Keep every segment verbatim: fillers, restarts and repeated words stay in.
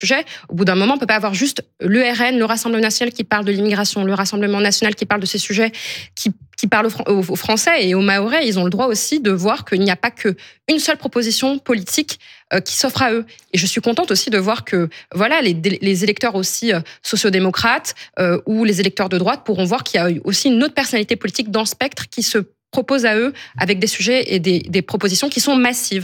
sujet. Au bout d'un moment, on ne peut pas avoir juste l'E R N, le Rassemblement national qui parle de l'immigration, le Rassemblement national qui parle de ces sujets, qui, qui parle aux, aux Français et aux Mahorais. Ils ont le droit aussi de voir qu'il n'y a pas qu'une seule proposition politique euh, qui s'offre à eux. Et je suis contente aussi de voir que voilà, les, les électeurs aussi euh, sociodémocrates euh, ou les électeurs de droite pourront voir qu'il y a aussi une autre personnalité politique dans le spectre qui se propose à eux avec des sujets et des, des propositions qui sont massives.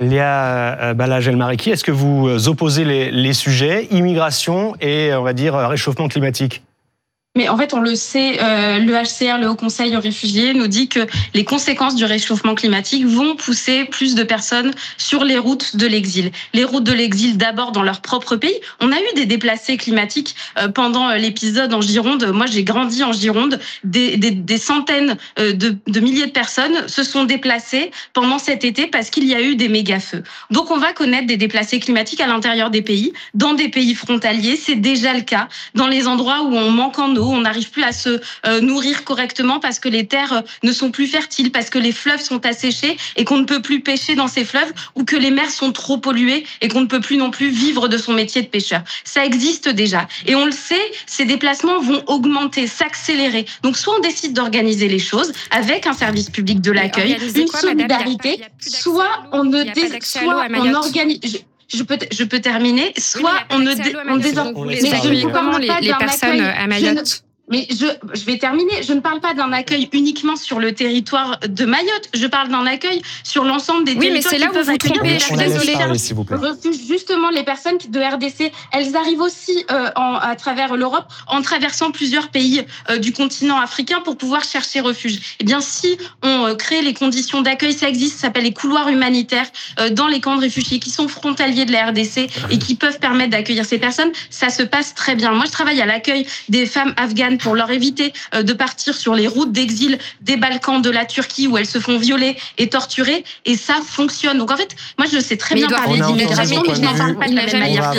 Léa Balaj-Elmariki, est-ce que vous opposez les, les sujets, immigration et, on va dire, réchauffement climatique ? Mais en fait, on le sait, euh, le H C R, le Haut Conseil aux réfugiés, nous dit que les conséquences du réchauffement climatique vont pousser plus de personnes sur les routes de l'exil. Les routes de l'exil, d'abord dans leur propre pays. On a eu des déplacés climatiques euh, pendant l'épisode en Gironde. Moi, j'ai grandi en Gironde. Des, des, des centaines de, de milliers de personnes se sont déplacées pendant cet été parce qu'il y a eu des méga-feux. Donc, on va connaître des déplacés climatiques à l'intérieur des pays, dans des pays frontaliers. C'est déjà le cas dans les endroits où on manque en eau. On n'arrive plus à se euh, nourrir correctement parce que les terres euh, ne sont plus fertiles, parce que les fleuves sont asséchés et qu'on ne peut plus pêcher dans ces fleuves, ou que les mers sont trop polluées et qu'on ne peut plus non plus vivre de son métier de pêcheur. Ça existe déjà. Et on le sait, ces déplacements vont augmenter, s'accélérer. Donc soit on décide d'organiser les choses avec un service public de l'accueil, une quoi, solidarité, madame, soit on ne dé... soit on organise... Je... Je peux, je peux terminer. Soit oui, on ne, dé, on désormais. Mais je ne vous parle pas les, les personnes à Mayotte. Mais je, je vais terminer. Je ne parle pas d'un accueil uniquement sur le territoire de Mayotte. Je parle d'un accueil sur l'ensemble des oui, territoires. Oui, mais c'est là où vous vous trompez. Je suis désolée. Parler, s'il vous plaît. Justement, les personnes de R D C, elles arrivent aussi euh, en, à travers l'Europe en traversant plusieurs pays euh, du continent africain pour pouvoir chercher refuge. Eh bien, si on euh, crée les conditions d'accueil, ça existe, ça s'appelle les couloirs humanitaires euh, dans les camps de réfugiés qui sont frontaliers de la R D C et qui peuvent permettre d'accueillir ces personnes. Ça se passe très bien. Moi, je travaille à l'accueil des femmes afghanes pour leur éviter de partir sur les routes d'exil des Balkans, de la Turquie, où elles se font violer et torturer, et ça fonctionne. Donc en fait, moi je sais très mais bien parler d'immigration, mais je n'en parle pas de la même manière.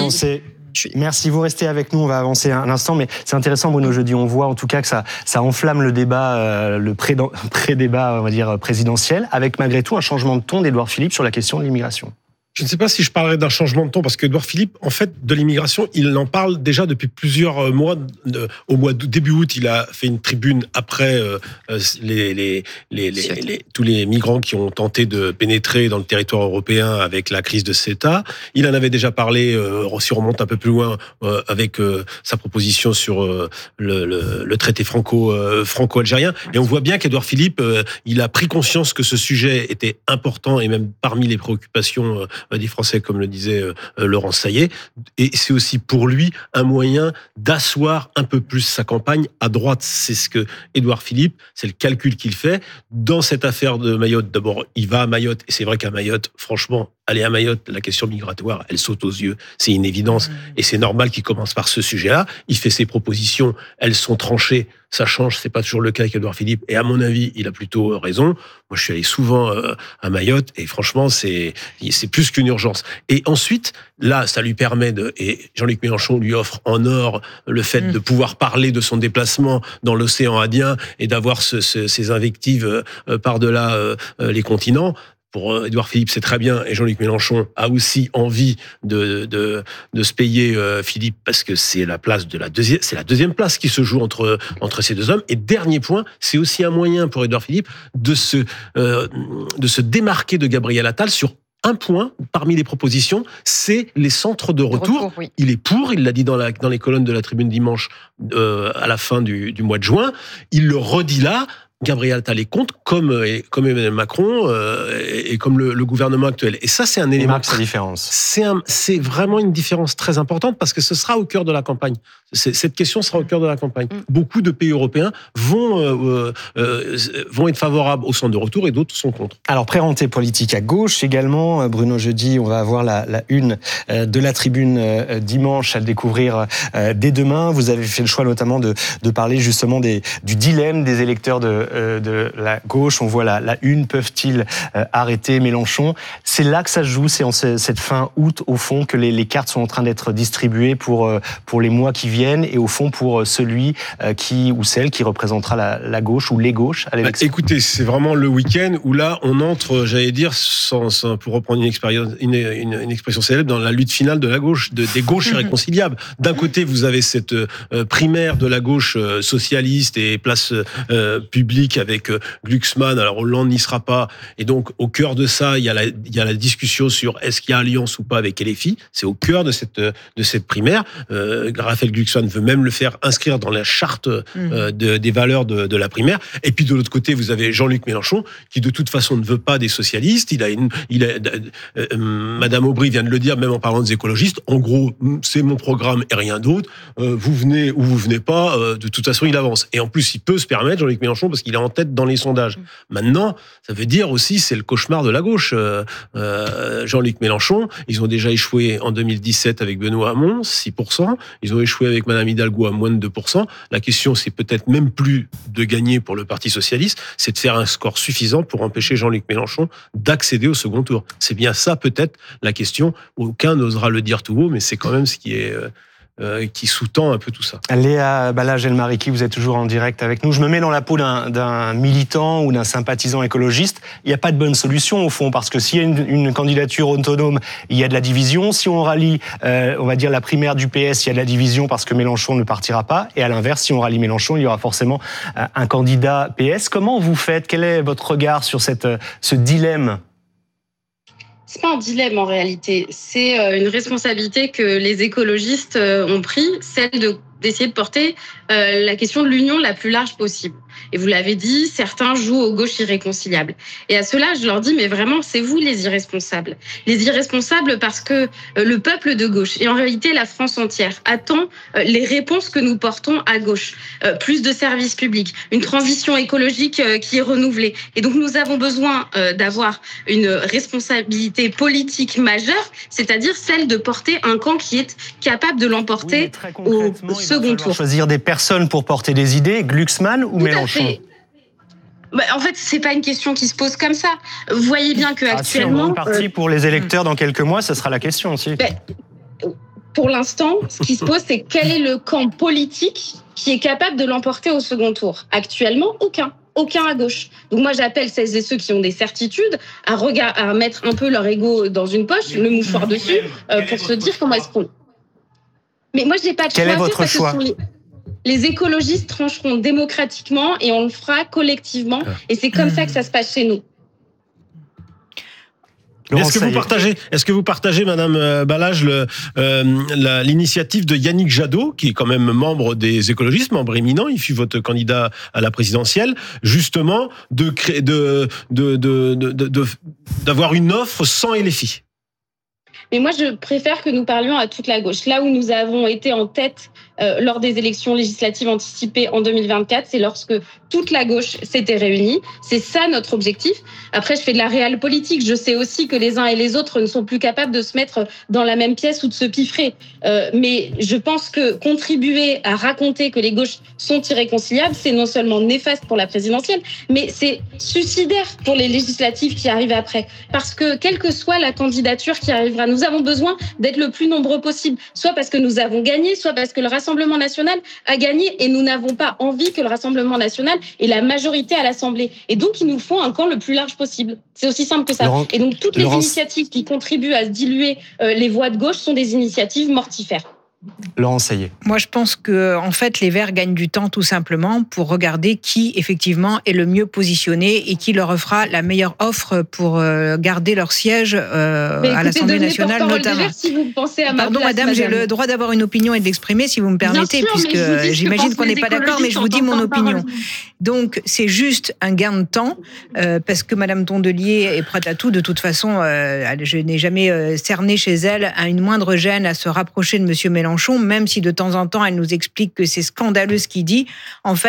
Merci, vous restez avec nous, on va avancer un instant, mais c'est intéressant, Bruno Jeudi, on voit en tout cas que ça, ça enflamme le débat, euh, le pré- pré-débat, on va dire, présidentiel, avec malgré tout un changement de ton d'Édouard Philippe sur la question de l'immigration. Je ne sais pas si je parlerai d'un changement de ton, parce qu'Édouard Philippe, en fait, de l'immigration, il en parle déjà depuis plusieurs mois. Au mois de début août, il a fait une tribune après euh, les, les, les, les, les, tous les migrants qui ont tenté de pénétrer dans le territoire européen avec la crise de CETA. Il en avait déjà parlé, euh, si on remonte un peu plus loin, euh, avec euh, sa proposition sur euh, le, le, le traité franco, euh, franco-algérien. Et on voit bien qu'Édouard Philippe, euh, il a pris conscience que ce sujet était important et même parmi les préoccupations euh, des Français, comme le disait euh, Laurence Saillet. Et c'est aussi pour lui un moyen d'asseoir un peu plus sa campagne à droite. C'est ce que Édouard Philippe, c'est le calcul qu'il fait. Dans cette affaire de Mayotte, d'abord, il va à Mayotte. Et c'est vrai qu'à Mayotte, franchement, aller à Mayotte, la question migratoire, elle saute aux yeux. C'est une évidence. Et c'est normal qu'il commence par ce sujet-là. Il fait ses propositions. Elles sont tranchées. Ça change. C'est pas toujours le cas avec Édouard Philippe. Et à mon avis, il a plutôt raison. Moi, je suis allé souvent à Mayotte. Et franchement, c'est, c'est plus qu'une urgence. Et ensuite, là, ça lui permet de, et Jean-Luc Mélenchon lui offre en or le fait mmh. de pouvoir parler de son déplacement dans l'océan Indien et d'avoir ce, ce, ces invectives par-delà euh, les continents. Pour Édouard Philippe, c'est très bien, et Jean-Luc Mélenchon a aussi envie de, de, de se payer euh, Philippe, parce que c'est la place de la deuxième, c'est la deuxième place qui se joue entre, entre ces deux hommes. Et dernier point, c'est aussi un moyen pour Édouard Philippe de se, euh, de se démarquer de Gabriel Attal sur un point parmi les propositions, c'est les centres de retour. De retour oui. Il est pour, il l'a dit dans, la, dans les colonnes de la Tribune dimanche euh, à la fin du, du mois de juin. Il le redit là. Gabriel Attal est contre, comme, comme Emmanuel Macron euh, et, et comme le, le gouvernement actuel. Et ça, c'est un élément. Marque sa différence. C'est, un, c'est vraiment une différence très importante parce que ce sera au cœur de la campagne. C'est, cette question sera au cœur de la campagne. Mm. Beaucoup de pays européens vont, euh, euh, vont être favorables au centre de retour et d'autres sont contre. Alors, pré-rentrée politique à gauche également. Bruno Jeudi, on va avoir la, la une de la Tribune euh, dimanche à le découvrir euh, dès demain. Vous avez fait le choix notamment de, de parler justement des, du dilemme des électeurs de euh, de la gauche. On voit la, la une, peuvent-ils euh, arrêter Mélenchon? C'est là que ça se joue, c'est en cette fin août, au fond, que les, les cartes sont en train d'être distribuées pour, euh, pour les mois qui viennent et au fond pour celui euh, qui ou celle qui représentera la, la gauche ou les gauches à l'élection. Bah, écoutez, c'est vraiment le week-end où là, on entre, j'allais dire, sans, sans, pour reprendre une, expérience, une, une, une expression célèbre, dans la lutte finale de la gauche, de, des gauches irréconciliables. D'un côté, vous avez cette euh, primaire de la gauche euh, socialiste et place euh, publique avec euh, Glucksmann. Alors Hollande n'y sera pas. Et donc, au cœur de ça, il y a la, il y a la discussion sur est-ce qu'il y a alliance ou pas avec L F I. C'est au cœur de cette, de cette primaire. Euh, Raphaël Glucksmann veut même le faire inscrire dans la charte euh, de, des valeurs de, de la primaire. Et puis, de l'autre côté, vous avez Jean-Luc Mélenchon, qui de toute façon ne veut pas des socialistes. Il a une, il a, euh, Madame Aubry vient de le dire, même en parlant des écologistes. En gros, c'est mon programme et rien d'autre. Euh, vous venez ou vous venez pas, euh, de toute façon, il avance. Et en plus, il peut se permettre, Jean-Luc Mélenchon, parce qu'il est en tête dans les sondages. Maintenant, ça veut dire aussi, c'est le cauchemar de la gauche. Euh, euh, Jean-Luc Mélenchon, ils ont déjà échoué en deux mille dix-sept avec Benoît Hamon, six pour cent. Ils ont échoué avec Madame Hidalgo à moins de deux pour cent. La question, c'est peut-être même plus de gagner pour le Parti socialiste, c'est de faire un score suffisant pour empêcher Jean-Luc Mélenchon d'accéder au second tour. C'est bien ça, peut-être, la question. Aucun n'osera le dire tout haut, mais c'est quand même ce qui est... Euh, Euh, qui sous-tend un peu tout ça. Léa Balazs-Elmariki, vous êtes toujours en direct avec nous. Je me mets dans la peau d'un, d'un militant ou d'un sympathisant écologiste. Il n'y a pas de bonne solution au fond, parce que s'il y a une, une candidature autonome, il y a de la division. Si on rallie, euh, on va dire, la primaire du P S, il y a de la division parce que Mélenchon ne partira pas. Et à l'inverse, si on rallie Mélenchon, il y aura forcément un candidat P S. Comment vous faites? Quel est votre regard sur cette, ce dilemme? C'est pas un dilemme en réalité, c'est une responsabilité que les écologistes ont pris, celle de d'essayer de porter euh, la question de l'union la plus large possible. Et vous l'avez dit, certains jouent aux gauches irréconciliables. Et à cela, je leur dis, mais vraiment, c'est vous les irresponsables. Les irresponsables parce que euh, le peuple de gauche, et en réalité la France entière, attend euh, les réponses que nous portons à gauche. Euh, plus de services publics, une transition écologique euh, qui est renouvelée. Et donc nous avons besoin euh, d'avoir une responsabilité politique majeure, c'est-à-dire celle de porter un camp qui est capable de l'emporter oui, au second tour. Choisir des personnes pour porter des idées, Glucksmann ou Tout Mélenchon? Bah, en fait, c'est pas une question qui se pose comme ça. Vous voyez bien que ah, actuellement, si on parti euh... pour les électeurs dans quelques mois, ce sera la question aussi. Bah, pour l'instant, ce qui se pose, c'est quel est le camp politique qui est capable de l'emporter au second tour. Actuellement, aucun. Aucun à gauche. Donc moi, j'appelle celles et ceux qui ont des certitudes à, regard- à mettre un peu leur ego dans une poche, le mouchoir dessus, euh, pour se dire comment est-ce qu'on... Mais moi, je n'ai pas de choix. Quel est votre choix? les... les écologistes trancheront démocratiquement et on le fera collectivement. Et c'est comme ça que ça se passe chez nous. Est-ce que vous partagez, est-ce que vous partagez, Madame Balazs, le, euh, la, l'initiative de Yannick Jadot, qui est quand même membre des écologistes, membre éminent, il fut votre candidat à la présidentielle, justement, de créer, de, de, de, de, de, de, d'avoir une offre sans L F I? Mais moi, je préfère que nous parlions à toute la gauche. Là où nous avons été en tête euh, lors des élections législatives anticipées en deux mille vingt-quatre, c'est lorsque toute la gauche s'était réunie. C'est ça notre objectif. Après, je fais de la réelle politique. Je sais aussi que les uns et les autres ne sont plus capables de se mettre dans la même pièce ou de se piffrer. Euh, mais je pense que contribuer à raconter que les gauches sont irréconciliables, c'est non seulement néfaste pour la présidentielle, mais c'est suicidaire pour les législatives qui arrivent après. Parce que quelle que soit la candidature qui arrivera, nous avons besoin d'être le plus nombreux possible, soit parce que nous avons gagné, soit parce que le Rassemblement national a gagné et nous n'avons pas envie que le Rassemblement national ait la majorité à l'Assemblée. Et donc, il nous faut un camp le plus large possible. C'est aussi simple que ça. Laurent, et donc, toutes les Laurent... initiatives qui contribuent à diluer euh, les voix de gauche sont des initiatives mortifères. Laurent Saillet. Moi, je pense que, en fait, les Verts gagnent du temps tout simplement pour regarder qui, effectivement, est le mieux positionné et qui leur offrira la meilleure offre pour euh, garder leur siège euh, écoutez, à l'Assemblée nationale, notamment. Verts, si vous pensez à ma Pardon, place, madame, madame, j'ai le droit d'avoir une opinion et de l'exprimer, si vous me permettez, sûr, puisque j'imagine qu'on n'est pas d'accord, mais je vous dis mon opinion. Parole. Donc, c'est juste un gain de temps, euh, parce que madame Tondelier est prête à tout. De toute façon, euh, je n'ai jamais euh, cerné chez elle à une moindre gêne à se rapprocher de monsieur Mélenchon, même si de de temps en temps, elle nous explique que c'est scandaleux ce qu'il dit. En fait,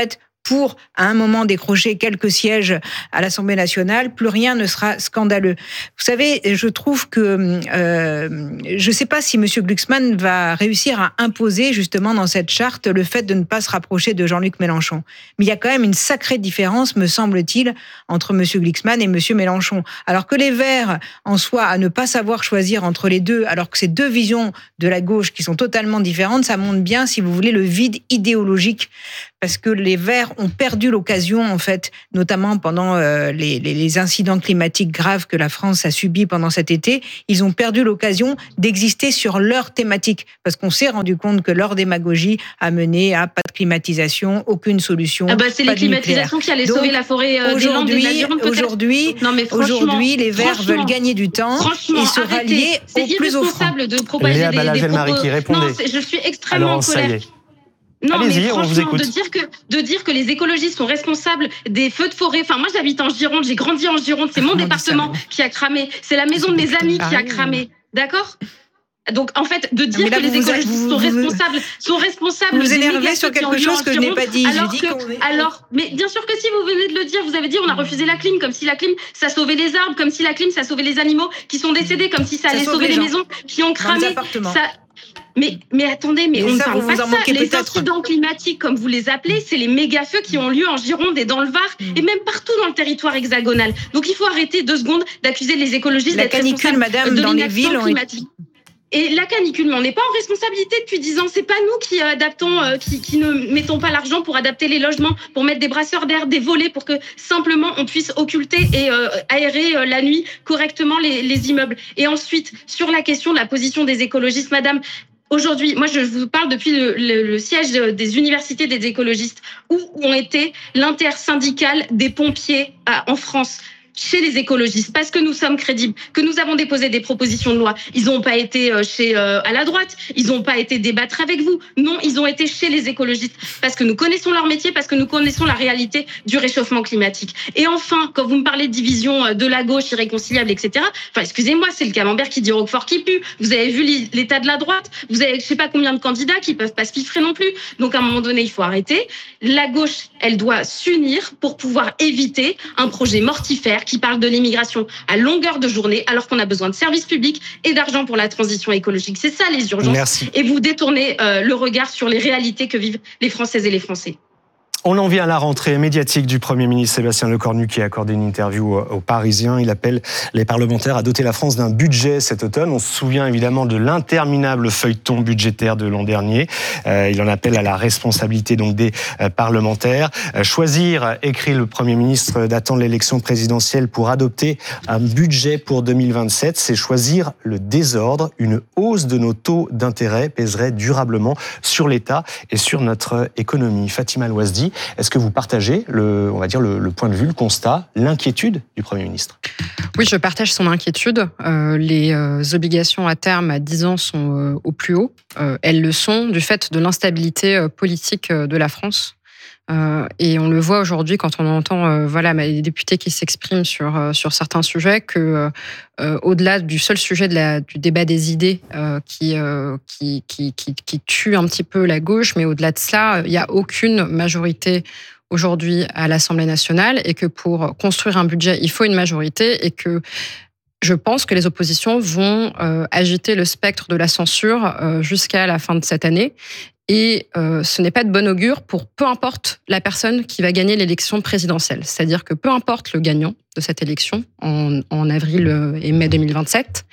pour, à un moment, décrocher quelques sièges à l'Assemblée nationale, plus rien ne sera scandaleux. Vous savez, je trouve que euh, je ne sais pas si M. Glucksmann va réussir à imposer justement dans cette charte le fait de ne pas se rapprocher de Jean-Luc Mélenchon. Mais il y a quand même une sacrée différence, me semble-t-il, entre M. Glucksmann et M. Mélenchon. Alors que les Verts, en soi, à ne pas savoir choisir entre les deux, alors que ces deux visions de la gauche qui sont totalement différentes, ça montre bien, si vous voulez, le vide idéologique. Parce que les Verts ont perdu l'occasion, en fait, notamment pendant euh, les, les, les incidents climatiques graves que la France a subis pendant cet été, ils ont perdu l'occasion d'exister sur leur thématique. Parce qu'on s'est rendu compte que leur démagogie a mené à pas de climatisation, aucune solution. Ah bah c'est les climatisations qui allaient sauver la forêt euh, des Landes, des Adirondacks, peut-être. Aujourd'hui, non mais aujourd'hui, les Verts veulent gagner du temps et se rallier au plus offrant. C'est irresponsable de propager Léa des, des propos... qui répondait. Non, je suis extrêmement en colère. Non, Allez-y, mais franchement, on de dire que de dire que les écologistes sont responsables des feux de forêt. Enfin, moi, j'habite en Gironde, j'ai grandi en Gironde, c'est mon département qui a cramé, c'est la maison de mes amis qui a cramé, d'accord ? Donc, en fait, de dire que les écologistes vous, sont responsables, sont responsables. Vous énervez sur quelque chose que je n'ai pas dit. Alors que, alors, mais bien sûr que si vous venez de le dire, vous avez dit on a refusé la clim, comme si la clim ça sauvait les arbres, comme si la clim ça sauvait les animaux qui sont décédés, comme si ça allait sauver les maisons qui ont cramé. Ça, Mais, mais attendez, mais, mais on ne parle pas de ça. Les incidents climatiques, comme vous les appelez, c'est les méga-feux qui ont lieu en Gironde et dans le Var, mmh. et même partout dans le territoire hexagonal. Donc il faut arrêter deux secondes d'accuser les écologistes d'être responsables madame, de dans l'inaction les villes, climatique. Et la canicule, mais on n'est pas en responsabilité depuis dix ans. C'est pas nous qui adaptons, euh, qui, qui ne mettons pas l'argent pour adapter les logements, pour mettre des brasseurs d'air, des volets, pour que simplement on puisse occulter et euh, aérer euh, la nuit correctement les, les immeubles. Et ensuite, sur la question de la position des écologistes, madame, aujourd'hui, moi je vous parle depuis le, le, le siège des universités des écologistes, où ont été l'intersyndicale des pompiers à, en France. Chez les écologistes, parce que nous sommes crédibles, que nous avons déposé des propositions de loi. Ils n'ont pas été chez euh, à la droite, ils n'ont pas été débattre avec vous. Non, ils ont été chez les écologistes, parce que nous connaissons leur métier, parce que nous connaissons la réalité du réchauffement climatique. Et enfin, quand vous me parlez de division de la gauche irréconciliable, et cetera. Enfin, excusez-moi, c'est le camembert qui dit Roquefort qui pue. Vous avez vu l'état de la droite. Vous avez, je sais pas combien de candidats qui peuvent pas se piffrer non plus. Donc à un moment donné, il faut arrêter. La gauche, elle doit s'unir pour pouvoir éviter un projet mortifère qui parle de l'immigration à longueur de journée, alors qu'on a besoin de services publics et d'argent pour la transition écologique. C'est ça les urgences. Merci. Et vous détournez euh, le regard sur les réalités que vivent les Françaises et les Français. On en vient à la rentrée médiatique du Premier ministre Sébastien Lecornu qui a accordé une interview aux Parisiens. Il appelle les parlementaires à doter la France d'un budget cet automne. On se souvient évidemment de l'interminable feuilleton budgétaire de l'an dernier. Euh, il en appelle à la responsabilité donc des euh, parlementaires. Euh, choisir, écrit le Premier ministre, d'attendre l'élection présidentielle pour adopter un budget pour deux mille vingt-sept, c'est choisir le désordre. Une hausse de nos taux d'intérêt pèserait durablement sur l'État et sur notre économie. Fatima Louazdi, est-ce que vous partagez le, on va dire le, le point de vue, le constat, l'inquiétude du Premier ministre ? Oui, je partage son inquiétude. Euh, les euh, obligations à terme à dix ans sont euh, au plus haut. Euh, elles le sont du fait de l'instabilité euh, politique euh, de la France. Euh, et on le voit aujourd'hui quand on entend euh, voilà, les députés qui s'expriment sur, euh, sur certains sujets, que euh, au-delà du seul sujet de la, du débat des idées euh, qui, euh, qui, qui, qui, qui tue un petit peu la gauche, mais au-delà de cela, il n'y a aucune majorité aujourd'hui à l'Assemblée nationale et que pour construire un budget, il faut une majorité et que je pense que les oppositions vont euh, agiter le spectre de la censure euh, jusqu'à la fin de cette année. Et euh, ce n'est pas de bon augure pour peu importe la personne qui va gagner l'élection présidentielle. C'est-à-dire que peu importe le gagnant de cette élection en, en avril et mai deux mille vingt-sept,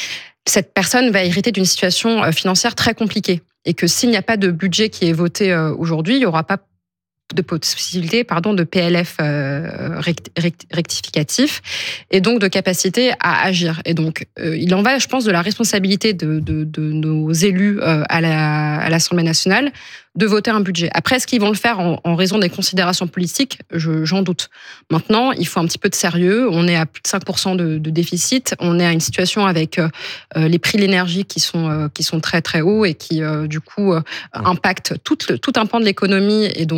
cette personne va hériter d'une situation financière très compliquée. Et que s'il n'y a pas de budget qui est voté aujourd'hui, il n'y aura pas de possibilité pardon, de P L F euh, rectificatif et donc de capacité à agir. Et donc, euh, il en va, je pense, de la responsabilité de, de, de nos élus euh, à, la, à l'Assemblée nationale de voter un budget. Après, est-ce qu'ils vont le faire en, en raison des considérations politiques ? Je, j'en doute. Maintenant, il faut un petit peu de sérieux. On est à plus de cinq pour cent de, de déficit. On est à une situation avec euh, les prix de l'énergie qui sont, euh, qui sont très, très hauts et qui, euh, du coup, euh, impactent tout, le, tout un pan de l'économie et donc qui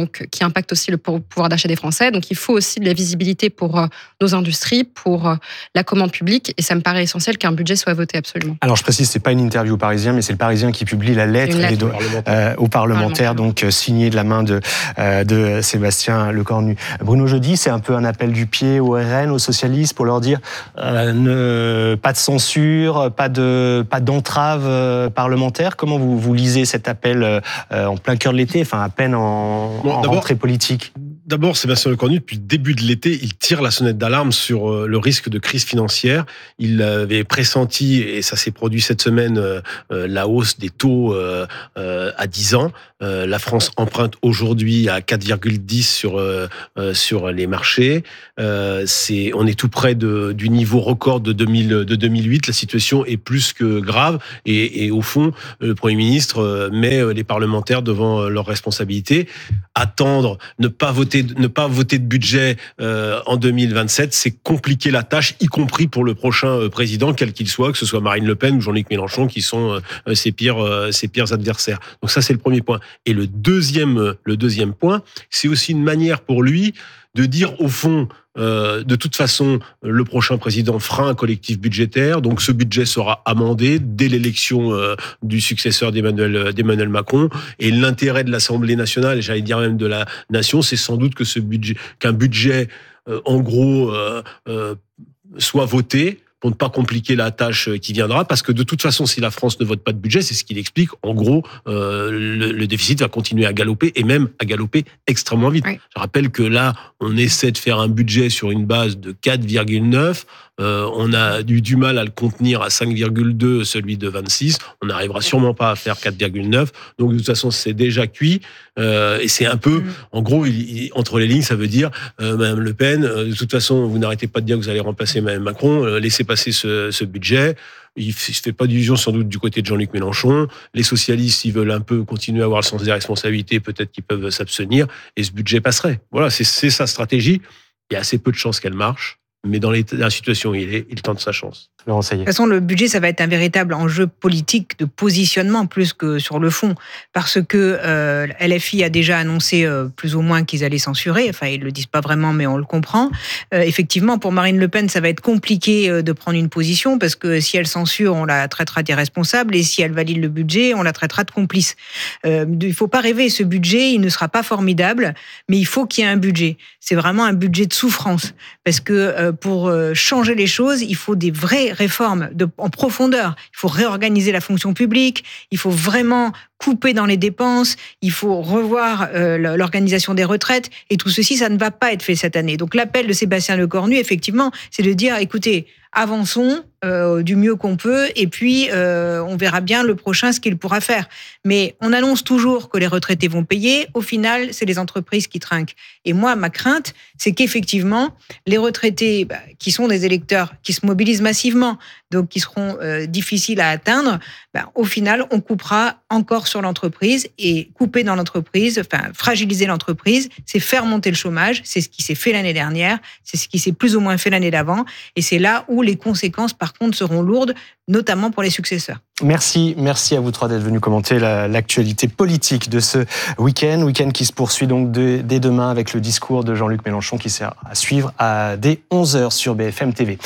qui impacte aussi le pouvoir d'achat des Français. Donc il faut aussi de la visibilité pour euh, nos industries, pour euh, la commande publique, et ça me paraît essentiel qu'un budget soit voté absolument. Alors je précise, c'est pas une interview au Parisien, mais c'est le Parisien qui publie la lettre, lettre do- euh, aux parlementaires, donc euh, signée de la main de, euh, de Sébastien Lecornu. Bruno Jeudi, c'est un peu un appel du pied au R N, aux socialistes, pour leur dire euh, ne, pas de censure, pas de pas d'entrave euh, parlementaire. Comment vous, vous lisez cet appel euh, en plein cœur de l'été, enfin à peine en, bon, en rentrée politique? D'abord, Sébastien Lecornu, depuis le début de l'été, il tire la sonnette d'alarme sur le risque de crise financière. Il avait pressenti, et ça s'est produit cette semaine, euh, la hausse des taux euh, euh, à dix ans. Euh, la France emprunte aujourd'hui à quatre virgule dix sur euh, sur les marchés. Euh, c'est, on est tout près de, du niveau record de, deux mille, de deux mille huit. La situation est plus que grave. Et, et au fond, le Premier ministre met les parlementaires devant leurs responsabilités. Attendre, ne pas voter, ne pas voter de budget euh, en deux mille vingt-sept, c'est compliquer la tâche, y compris pour le prochain président, quel qu'il soit, que ce soit Marine Le Pen ou Jean-Luc Mélenchon, qui sont euh, ses pires, euh, ses pires adversaires. Donc ça, c'est le premier point. Et le deuxième, le deuxième point, c'est aussi une manière pour lui de dire au fond, euh, de toute façon, le prochain président fera un collectif budgétaire, donc ce budget sera amendé dès l'élection euh, du successeur d'Emmanuel, d'Emmanuel Macron. Et l'intérêt de l'Assemblée nationale, et j'allais dire même de la nation, c'est sans doute que ce budget, qu'un budget, euh, en gros, euh, euh, soit voté, pour ne pas compliquer la tâche qui viendra, parce que de toute façon, si la France ne vote pas de budget, c'est ce qu'il explique, en gros, euh, le, le déficit va continuer à galoper, et même à galoper extrêmement vite. Oui. Je rappelle que là, on essaie de faire un budget sur une base de quatre virgule neuf, euh, on a eu du mal à le contenir à cinq virgule deux, celui de vingt-six, on n'arrivera sûrement pas à faire quatre virgule neuf, donc de toute façon, c'est déjà cuit, euh, et c'est un peu, mmh. en gros, il, il, entre les lignes, ça veut dire, euh, Madame Le Pen, euh, de toute façon, vous n'arrêtez pas de dire que vous allez remplacer Madame Macron, euh, laissez passer ce, ce budget. Il ne se fait pas d'illusion sans doute du côté de Jean-Luc Mélenchon. Les socialistes, s'ils veulent un peu continuer à avoir le sens des responsabilités, peut-être qu'ils peuvent s'abstenir, et ce budget passerait. Voilà, c'est, c'est sa stratégie. Il y a assez peu de chances qu'elle marche, mais dans, dans la situation où il est, il tente sa chance. De toute façon, le budget, ça va être un véritable enjeu politique de positionnement plus que sur le fond, parce que euh, L F I a déjà annoncé euh, plus ou moins qu'ils allaient censurer. Enfin, ils le disent pas vraiment, mais on le comprend. Euh, effectivement, pour Marine Le Pen, ça va être compliqué euh, de prendre une position, parce que si elle censure, on la traitera d'irresponsable, et si elle valide le budget, on la traitera de complice. Euh, il faut pas rêver. Ce budget, il ne sera pas formidable, mais il faut qu'il y ait un budget. C'est vraiment un budget de souffrance, parce que euh, pour euh, changer les choses, il faut des vraies réformes de, en profondeur. Il faut réorganiser la fonction publique, il faut vraiment couper dans les dépenses, il faut revoir euh, l'organisation des retraites, et tout ceci, ça ne va pas être fait cette année. Donc l'appel de Sébastien Lecornu, effectivement, c'est de dire, écoutez, avançons euh, du mieux qu'on peut, et puis euh, on verra bien le prochain ce qu'il pourra faire. Mais on annonce toujours que les retraités vont payer. Au final, c'est les entreprises qui trinquent. Et moi, ma crainte, c'est qu'effectivement, les retraités, bah, qui sont des électeurs qui se mobilisent massivement, donc qui seront euh, difficiles à atteindre, bah, au final, on coupera encore sur l'entreprise, et couper dans l'entreprise, enfin fragiliser l'entreprise, c'est faire monter le chômage. C'est ce qui s'est fait l'année dernière, c'est ce qui s'est plus ou moins fait l'année d'avant, et c'est là où les conséquences, par contre, seront lourdes, notamment pour les successeurs. Merci, merci à vous trois d'être venus commenter la, l'actualité politique de ce week-end, week-end qui se poursuit donc de, dès demain avec le discours de Jean-Luc Mélenchon qui sert à suivre à, dès onze heures sur B F M T V.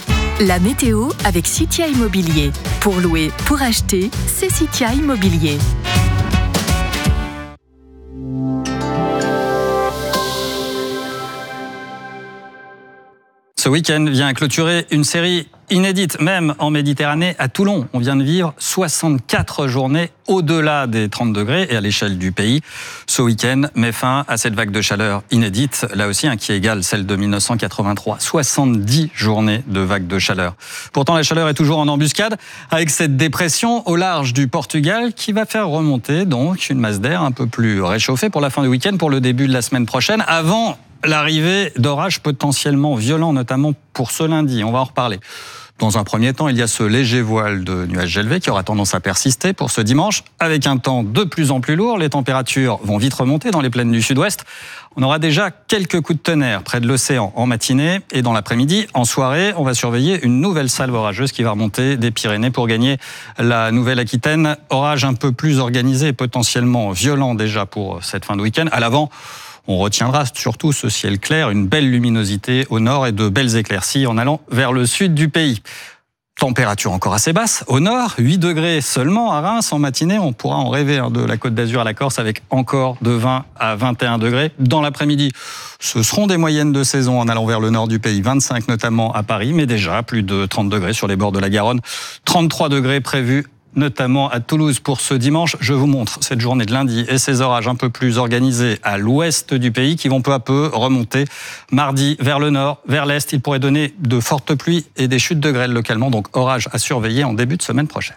La météo avec Citia Immobilier. Pour louer, pour acheter, c'est Citia Immobilier. Ce week-end vient clôturer une série inédite, même en Méditerranée, à Toulon. On vient de vivre soixante-quatre journées au-delà des trente degrés, et à l'échelle du pays, ce week-end met fin à cette vague de chaleur inédite, là aussi hein, qui égale celle de mille neuf cent quatre-vingt-trois. soixante-dix journées de vague de chaleur. Pourtant, la chaleur est toujours en embuscade, avec cette dépression au large du Portugal qui va faire remonter donc une masse d'air un peu plus réchauffée pour la fin du week-end, pour le début de la semaine prochaine, avant l'arrivée d'orages potentiellement violents, notamment pour ce lundi. On va en reparler. Dans un premier temps, il y a ce léger voile de nuages élevés qui aura tendance à persister pour ce dimanche, avec un temps de plus en plus lourd. Les températures vont vite remonter dans les plaines du sud-ouest. On aura déjà quelques coups de tonnerre près de l'océan en matinée, et dans l'après-midi, en soirée, on va surveiller une nouvelle salve orageuse qui va remonter des Pyrénées pour gagner la Nouvelle-Aquitaine. Orage un peu plus organisé et potentiellement violent déjà pour cette fin de week-end. À l'avant, On retiendra surtout ce ciel clair, une belle luminosité au nord et de belles éclaircies en allant vers le sud du pays. Température encore assez basse. Au nord, huit degrés seulement à Reims. En matinée, on pourra en rêver de la Côte d'Azur à la Corse avec encore de vingt à vingt et un degrés. Dans l'après-midi, ce seront des moyennes de saison en allant vers le nord du pays. vingt-cinq notamment à Paris, mais déjà plus de trente degrés sur les bords de la Garonne. trente-trois degrés prévus notamment à Toulouse pour ce dimanche. Je vous montre cette journée de lundi et ces orages un peu plus organisés à l'ouest du pays qui vont peu à peu remonter mardi vers le nord, vers l'est. Il pourrait donner de fortes pluies et des chutes de grêle localement, donc orages à surveiller en début de semaine prochaine.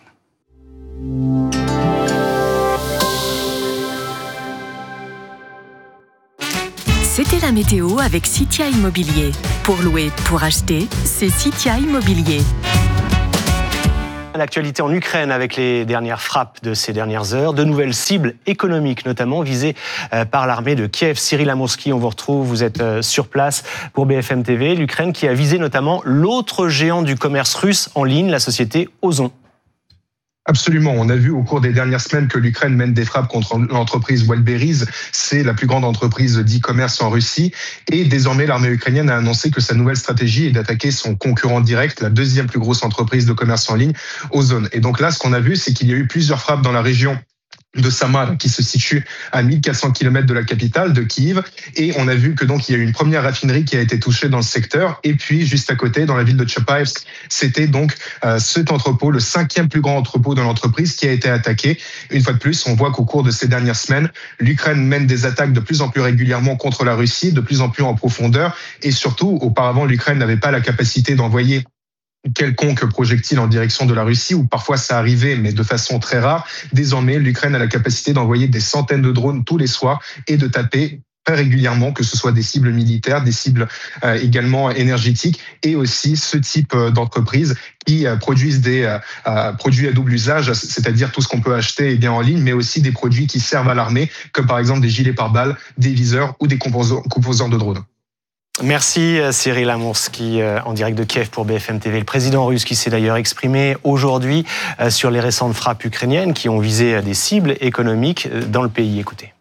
C'était la météo avec Citia Immobilier. Pour louer, pour acheter, c'est Citia Immobilier. L'actualité en Ukraine avec les dernières frappes de ces dernières heures, de nouvelles cibles économiques notamment visées par l'armée de Kiev. Cyril Amourski, on vous retrouve, vous êtes sur place pour B F M T V. L'Ukraine qui a visé notamment l'autre géant du commerce russe en ligne, la société Ozon. Absolument. On a vu au cours des dernières semaines que l'Ukraine mène des frappes contre l'entreprise Wildberries. C'est la plus grande entreprise d'e-commerce en Russie. Et désormais, l'armée ukrainienne a annoncé que sa nouvelle stratégie est d'attaquer son concurrent direct, la deuxième plus grosse entreprise de commerce en ligne, Ozon. Et donc là, ce qu'on a vu, c'est qu'il y a eu plusieurs frappes dans la région de Samara, qui se situe à mille quatre cents kilomètres de la capitale, de Kiev. Et on a vu que donc il y a eu une première raffinerie qui a été touchée dans le secteur. Et puis, juste à côté, dans la ville de Tchapaevsk, c'était donc euh, cet entrepôt, le cinquième plus grand entrepôt de l'entreprise, qui a été attaqué. Une fois de plus, on voit qu'au cours de ces dernières semaines, l'Ukraine mène des attaques de plus en plus régulièrement contre la Russie, de plus en plus en profondeur. Et surtout, auparavant, l'Ukraine n'avait pas la capacité d'envoyer quelconque projectile en direction de la Russie, ou parfois ça arrivait, mais de façon très rare. Désormais, l'Ukraine a la capacité d'envoyer des centaines de drones tous les soirs et de taper très régulièrement, que ce soit des cibles militaires, des cibles euh, également énergétiques, et aussi ce type euh, d'entreprises qui euh, produisent des euh, euh, produits à double usage, c'est-à-dire tout ce qu'on peut acheter eh bien, en ligne, mais aussi des produits qui servent à l'armée, comme par exemple des gilets pare-balles, des viseurs ou des composants, composants de drones. Merci Cyril Amourski en direct de Kiev pour B F M T V. Le président russe qui s'est d'ailleurs exprimé aujourd'hui sur les récentes frappes ukrainiennes qui ont visé des cibles économiques dans le pays. Écoutez.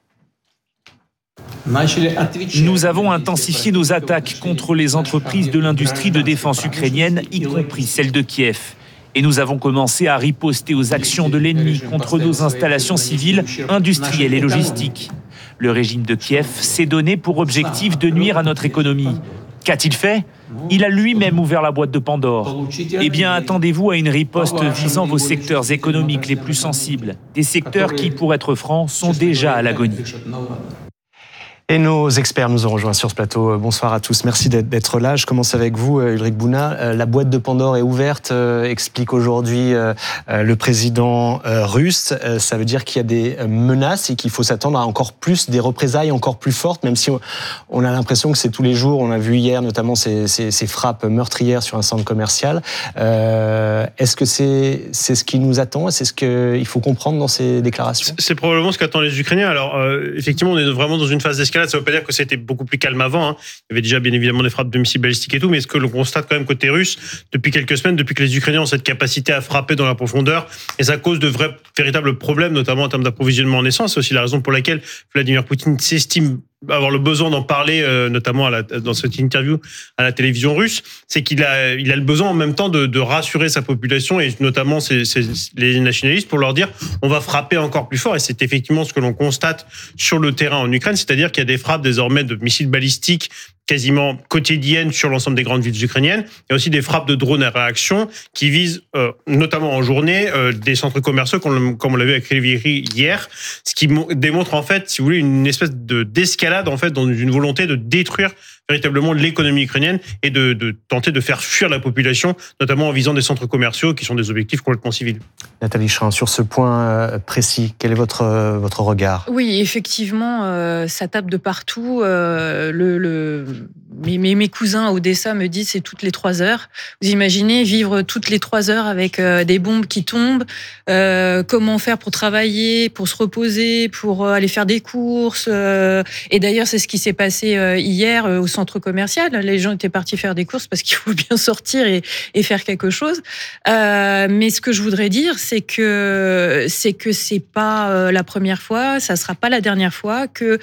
Nous avons intensifié nos attaques contre les entreprises de l'industrie de défense ukrainienne, y compris celles de Kiev. Et nous avons commencé à riposter aux actions de l'ennemi contre nos installations civiles, industrielles et logistiques. Le régime de Kiev s'est donné pour objectif de nuire à notre économie. Qu'a-t-il fait ? Il a lui-même ouvert la boîte de Pandore. Eh bien, attendez-vous à une riposte visant vos secteurs économiques les plus sensibles. Des secteurs qui, pour être francs, sont déjà à l'agonie. Et nos experts nous ont rejoints sur ce plateau. Bonsoir à tous. Merci d'être là. Je commence avec vous, Ulrich Bouna. La boîte de Pandore est ouverte, explique aujourd'hui le président russe. Ça veut dire qu'il y a des menaces et qu'il faut s'attendre à encore plus, des représailles encore plus fortes, même si on a l'impression que c'est tous les jours. On a vu hier notamment ces, ces, ces frappes meurtrières sur un centre commercial. Euh, est-ce que c'est, c'est ce qui nous attend? C'est ce qu'il faut comprendre dans ces déclarations? C'est probablement ce qu'attendent les Ukrainiens. Alors, euh, effectivement, on est vraiment dans une phase d'escalade. Ça ne veut pas dire que c'était beaucoup plus calme avant. Hein. Il y avait déjà bien évidemment des frappes de missiles balistiques et tout, mais ce que l'on constate quand même côté russe, depuis quelques semaines, depuis que les Ukrainiens ont cette capacité à frapper dans la profondeur, et ça cause de vrais, véritables problèmes, notamment en termes d'approvisionnement en essence. C'est aussi la raison pour laquelle Vladimir Poutine s'estime avoir le besoin d'en parler, euh, notamment à la, dans cette interview à la télévision russe, c'est qu'il a, il a le besoin en même temps de, de rassurer sa population et notamment ses, ses, les nationalistes pour leur dire on va frapper encore plus fort. Et c'est effectivement ce que l'on constate sur le terrain en Ukraine, c'est-à-dire qu'il y a des frappes désormais de missiles balistiques quasiment quotidiennes sur l'ensemble des grandes villes ukrainiennes. Il y a aussi des frappes de drones à réaction qui visent, euh, notamment en journée, euh, des centres commerciaux, comme, comme on l'a vu avec Riviri hier, ce qui démontre en fait, si vous voulez, une espèce de d'escalade en fait dans une volonté de détruire véritablement l'économie ukrainienne et de, de tenter de faire fuir la population, notamment en visant des centres commerciaux qui sont des objectifs complètement civils. Nathalie Schrin, sur ce point précis, quel est votre, votre regard ? Oui, effectivement, euh, ça tape de partout. Euh, le, le, mes, mes, mes cousins à Odessa me disent c'est toutes les trois heures. Vous imaginez vivre toutes les trois heures avec euh, des bombes qui tombent, euh, comment faire pour travailler, pour se reposer, pour euh, aller faire des courses. Euh, et d'ailleurs, c'est ce qui s'est passé euh, hier euh, au centre commercial. Les gens étaient partis faire des courses parce qu'il faut bien sortir et, et faire quelque chose. Euh, mais ce que je voudrais dire, c'est que c'est que c'est pas euh, la première fois, ça sera pas la dernière fois que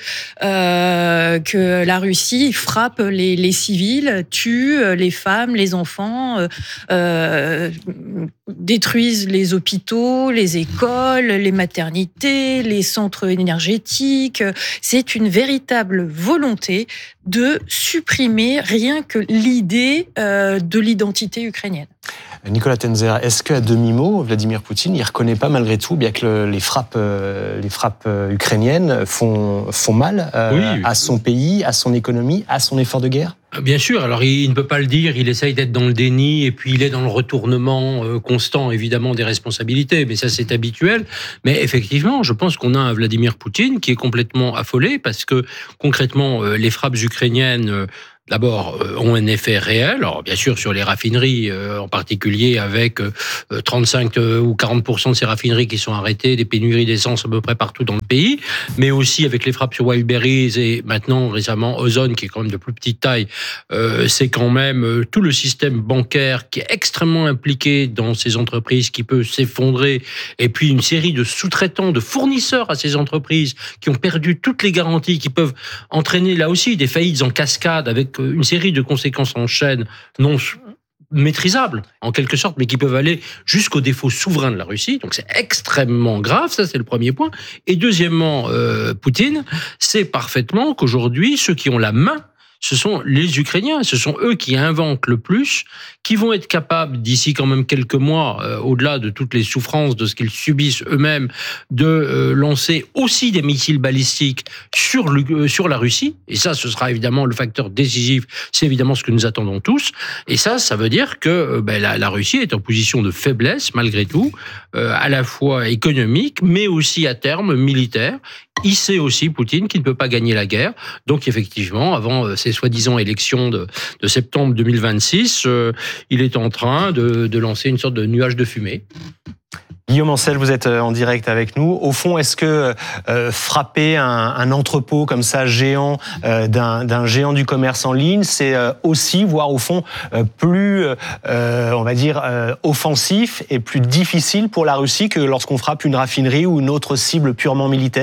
euh, que la Russie frappe les, les civils, tue les femmes, les enfants, euh, euh, détruisent les hôpitaux, les écoles, les maternités, les centres énergétiques. C'est une véritable volonté de supprimer rien que l'idée euh, de l'identité ukrainienne. Nicolas Tenzer, est-ce qu'à demi-mot, Vladimir Poutine, il ne reconnaît pas malgré tout, bien que le, les frappes, euh, les frappes euh, ukrainiennes font, font mal euh, oui, oui. à son pays, à son économie, à son effort de guerre ? Bien sûr, alors il, il ne peut pas le dire, il essaye d'être dans le déni et puis il est dans le retournement euh, constant évidemment des responsabilités, mais ça c'est habituel. Mais effectivement, je pense qu'on a un Vladimir Poutine qui est complètement affolé parce que concrètement euh, les frappes ukrainiennes euh, d'abord, euh, ont un effet réel. Alors, bien sûr, sur les raffineries, euh, en particulier avec euh, trente-cinq ou quarante pour cent de ces raffineries qui sont arrêtées, des pénuries d'essence à peu près partout dans le pays, mais aussi avec les frappes sur Wildberries et maintenant, récemment, Ozone, qui est quand même de plus petite taille. Euh, c'est quand même euh, tout le système bancaire qui est extrêmement impliqué dans ces entreprises qui peut s'effondrer. Et puis, une série de sous-traitants, de fournisseurs à ces entreprises qui ont perdu toutes les garanties, qui peuvent entraîner là aussi des faillites en cascade avec une série de conséquences en chaîne non maîtrisables, en quelque sorte, mais qui peuvent aller jusqu'au défaut souverain de la Russie. Donc c'est extrêmement grave, ça c'est le premier point. Et deuxièmement, euh, Poutine sait parfaitement qu'aujourd'hui, ceux qui ont la main, ce sont les Ukrainiens, ce sont eux qui inventent le plus, qui vont être capables, d'ici quand même quelques mois, euh, au-delà de toutes les souffrances de ce qu'ils subissent eux-mêmes, de euh, lancer aussi des missiles balistiques sur, le, euh, sur la Russie. Et ça, ce sera évidemment le facteur décisif, c'est évidemment ce que nous attendons tous. Et ça, ça veut dire que euh, ben, la, la Russie est en position de faiblesse, malgré tout, euh, à la fois économique, mais aussi à terme militaire. Il sait aussi, Poutine, qu'il ne peut pas gagner la guerre. Donc, effectivement, avant ces soi-disant élections de, de septembre deux mille vingt-six, euh, il est en train de, de lancer une sorte de nuage de fumée. Guillaume Ancel, vous êtes en direct avec nous. Au fond, est-ce que euh, frapper un, un entrepôt comme ça, géant, euh, d'un, d'un géant du commerce en ligne, c'est euh, aussi, voire au fond, euh, plus, euh, on va dire, euh, offensif et plus difficile pour la Russie que lorsqu'on frappe une raffinerie ou une autre cible purement militaire ?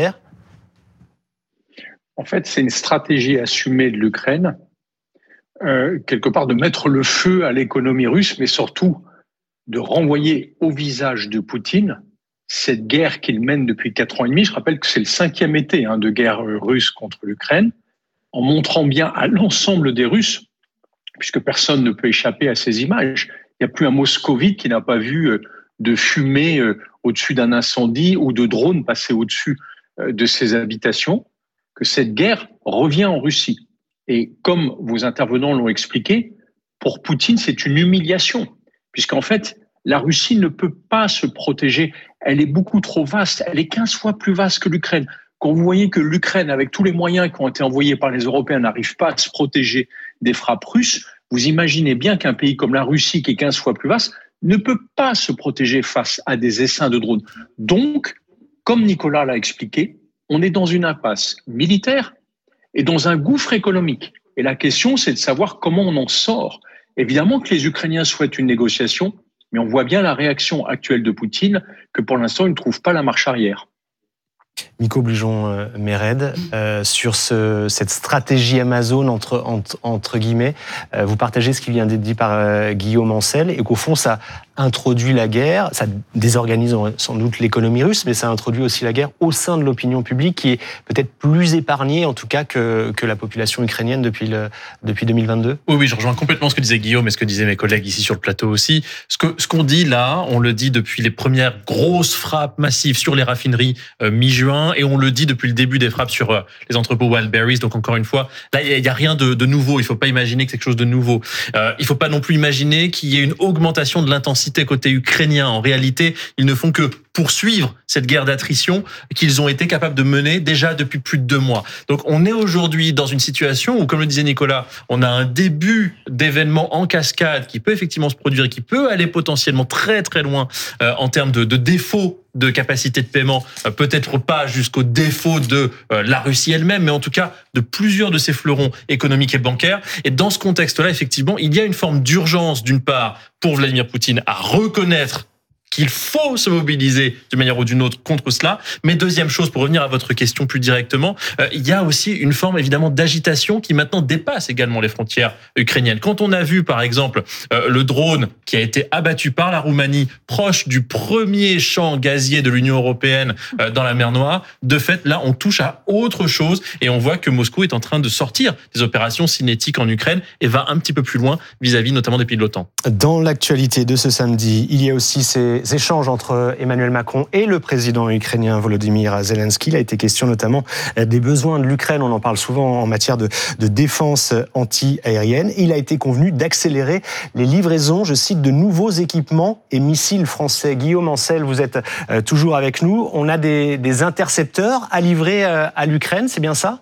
En fait, c'est une stratégie assumée de l'Ukraine, euh, quelque part de mettre le feu à l'économie russe, mais surtout de renvoyer au visage de Poutine cette guerre qu'il mène depuis quatre ans et demi. Je rappelle que c'est le cinquième été hein, de guerre russe contre l'Ukraine, en montrant bien à l'ensemble des Russes, puisque personne ne peut échapper à ces images. Il n'y a plus un moscovite qui n'a pas vu euh, de fumée euh, au-dessus d'un incendie ou de drones passer au-dessus euh, de ses habitations, que cette guerre revient en Russie. Et comme vos intervenants l'ont expliqué, pour Poutine, c'est une humiliation, puisqu'en fait, la Russie ne peut pas se protéger. Elle est beaucoup trop vaste. Elle est quinze fois plus vaste que l'Ukraine. Quand vous voyez que l'Ukraine, avec tous les moyens qui ont été envoyés par les Européens, n'arrive pas à se protéger des frappes russes, vous imaginez bien qu'un pays comme la Russie, qui est quinze fois plus vaste, ne peut pas se protéger face à des essaims de drones. Donc, comme Nicolas l'a expliqué, on est dans une impasse militaire et dans un gouffre économique. Et la question, c'est de savoir comment on en sort. Évidemment que les Ukrainiens souhaitent une négociation, mais on voit bien la réaction actuelle de Poutine, que pour l'instant, il ne trouve pas la marche arrière. Nico Blijon-Méred, euh, sur ce, cette stratégie Amazon, entre, entre, entre guillemets, euh, vous partagez ce qui vient d'être dit par euh, Guillaume Ancel, et qu'au fond, ça introduit la guerre, ça désorganise sans doute l'économie russe, mais ça introduit aussi la guerre au sein de l'opinion publique, qui est peut-être plus épargnée, en tout cas, que, que la population ukrainienne depuis, le, depuis deux mille vingt-deux. Oui, oui, je rejoins complètement ce que disait Guillaume et ce que disaient mes collègues ici sur le plateau aussi. Ce, que, ce qu'on dit là, on le dit depuis les premières grosses frappes massives sur les raffineries euh, mi-juin, et on le dit depuis le début des frappes sur euh, les entrepôts Wildberries. Donc encore une fois, là, il n'y a, a rien de, de nouveau. Il ne faut pas imaginer que c'est quelque chose de nouveau. Euh, il ne faut pas non plus imaginer qu'il y ait une augmentation de l'intensité côté ukrainien. En réalité, ils ne font que poursuivre cette guerre d'attrition qu'ils ont été capables de mener déjà depuis plus de deux mois. Donc on est aujourd'hui dans une situation où, comme le disait Nicolas, on a un début d'événements en cascade qui peut effectivement se produire et qui peut aller potentiellement très très loin euh, en termes de, de défauts de capacité de paiement, euh, peut-être pas jusqu'au défaut de euh, la Russie elle-même, mais en tout cas de plusieurs de ses fleurons économiques et bancaires. Et dans ce contexte-là, effectivement, il y a une forme d'urgence, d'une part, pour Vladimir Poutine à reconnaître qu'il faut se mobiliser d'une manière ou d'une autre contre cela. Mais deuxième chose, pour revenir à votre question plus directement, euh, il y a aussi une forme évidemment d'agitation qui maintenant dépasse également les frontières ukrainiennes. Quand on a vu par exemple euh, le drone qui a été abattu par la Roumanie proche du premier champ gazier de l'Union européenne euh, dans la mer Noire, de fait là on touche à autre chose et on voit que Moscou est en train de sortir des opérations cinétiques en Ukraine et va un petit peu plus loin vis-à-vis notamment des pays de l'OTAN. Dans l'actualité de ce samedi, il y a aussi ces échanges entre Emmanuel Macron et le président ukrainien Volodymyr Zelensky. Il a été question notamment des besoins de l'Ukraine. On en parle souvent en matière de, de défense anti-aérienne. Il a été convenu d'accélérer les livraisons, je cite, de nouveaux équipements et missiles français. Guillaume Ancel, vous êtes toujours avec nous. On a des, des intercepteurs à livrer à l'Ukraine, c'est bien ça ?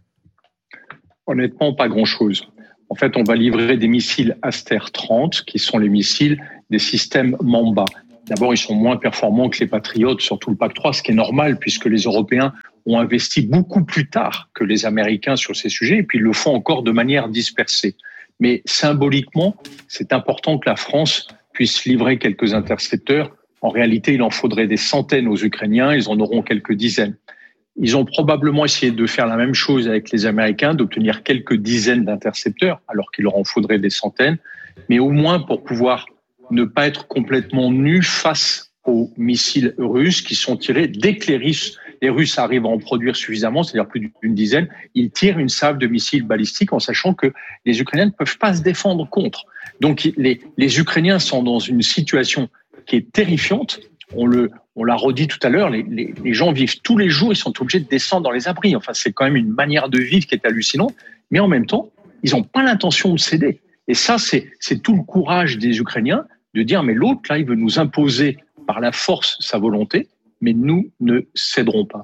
Honnêtement, pas grand-chose. En fait, on va livrer des missiles Aster trente, qui sont les missiles des systèmes Mamba. D'abord, ils sont moins performants que les Patriotes, surtout le P A C trois, ce qui est normal puisque les Européens ont investi beaucoup plus tard que les Américains sur ces sujets et puis ils le font encore de manière dispersée. Mais symboliquement, c'est important que la France puisse livrer quelques intercepteurs. En réalité, il en faudrait des centaines aux Ukrainiens, ils en auront quelques dizaines. Ils ont probablement essayé de faire la même chose avec les Américains, d'obtenir quelques dizaines d'intercepteurs, alors qu'il leur en faudrait des centaines, mais au moins pour pouvoir ne pas être complètement nus face aux missiles russes qui sont tirés dès que les Russes, les Russes arrivent à en produire suffisamment, c'est-à-dire plus d'une dizaine, ils tirent une salve de missiles balistiques en sachant que les Ukrainiens ne peuvent pas se défendre contre. Donc les, les Ukrainiens sont dans une situation qui est terrifiante. On le, on l'a redit tout à l'heure, les, les, les gens vivent tous les jours, ils sont obligés de descendre dans les abris. Enfin, c'est quand même une manière de vivre qui est hallucinante. Mais en même temps, ils n'ont pas l'intention de céder. Et ça, c'est, c'est tout le courage des Ukrainiens de dire, mais l'autre, là, il veut nous imposer par la force sa volonté, mais nous ne céderons pas.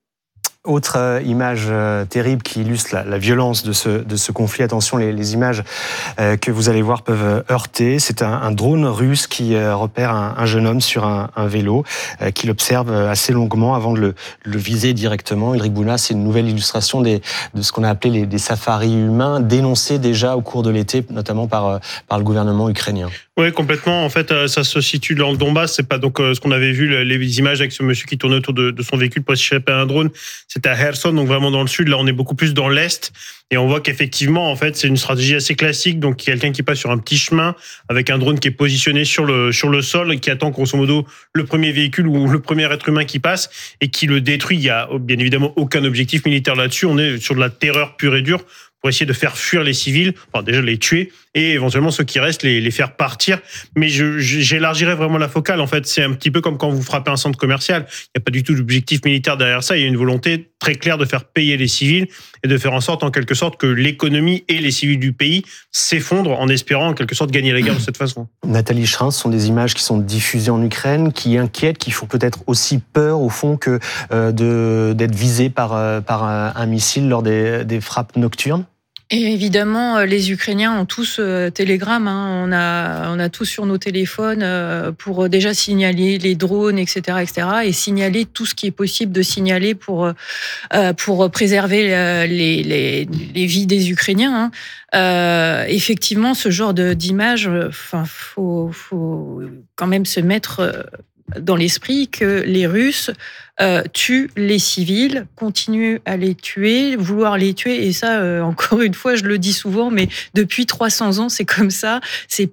Autre euh, image euh, terrible qui illustre la, la violence de ce, de ce conflit. Attention, les, les images euh, que vous allez voir peuvent heurter. C'est un, un drone russe qui euh, repère un, un jeune homme sur un, un vélo, euh, qui l'observe assez longuement avant de le, le viser directement. Ulrich Bouna, c'est une nouvelle illustration des, de ce qu'on a appelé les, des safaris humains, dénoncés déjà au cours de l'été, notamment par, par le gouvernement ukrainien. Oui, complètement. En fait, ça se situe dans le Donbass. C'est pas donc ce qu'on avait vu, les images avec ce monsieur qui tournait autour de, de son véhicule pour échapper à un drone. C'était à Kherson, donc vraiment dans le sud. Là, on est beaucoup plus dans l'est. Et on voit qu'effectivement, en fait, c'est une stratégie assez classique. Donc, quelqu'un qui passe sur un petit chemin avec un drone qui est positionné sur le, sur le sol et qui attend grosso modo le premier véhicule ou le premier être humain qui passe et qui le détruit. Il y a bien évidemment aucun objectif militaire là-dessus. On est sur de la terreur pure et dure pour essayer de faire fuir les civils, enfin déjà les tuer, et éventuellement ceux qui restent, les, les faire partir. Mais je, j'élargirais vraiment la focale. En fait, c'est un petit peu comme quand vous frappez un centre commercial. Il n'y a pas du tout d'objectif militaire derrière ça. Il y a une volonté très claire de faire payer les civils et de faire en sorte, en quelque sorte, que l'économie et les civils du pays s'effondrent en espérant, en quelque sorte, gagner la guerre de cette façon. Nathalie Schrin, ce sont des images qui sont diffusées en Ukraine, qui inquiètent, qui font peut-être aussi peur, au fond, que euh, de, d'être visé par, euh, par un, un missile lors des, des frappes nocturnes. Et évidemment, les Ukrainiens ont tous euh, Telegram. Hein. On a, on a tous sur nos téléphones euh, pour déjà signaler les drones, et cetera, et cetera, et signaler tout ce qui est possible de signaler pour euh, pour préserver euh, les, les les vies des Ukrainiens. Hein. Euh, effectivement, ce genre de d'image, enfin, faut faut quand même se mettre dans l'esprit que les Russes euh, tuent les civils, continuent à les tuer, vouloir les tuer, et ça, euh, encore une fois, je le dis souvent, mais depuis trois cents ans, c'est comme ça. C'est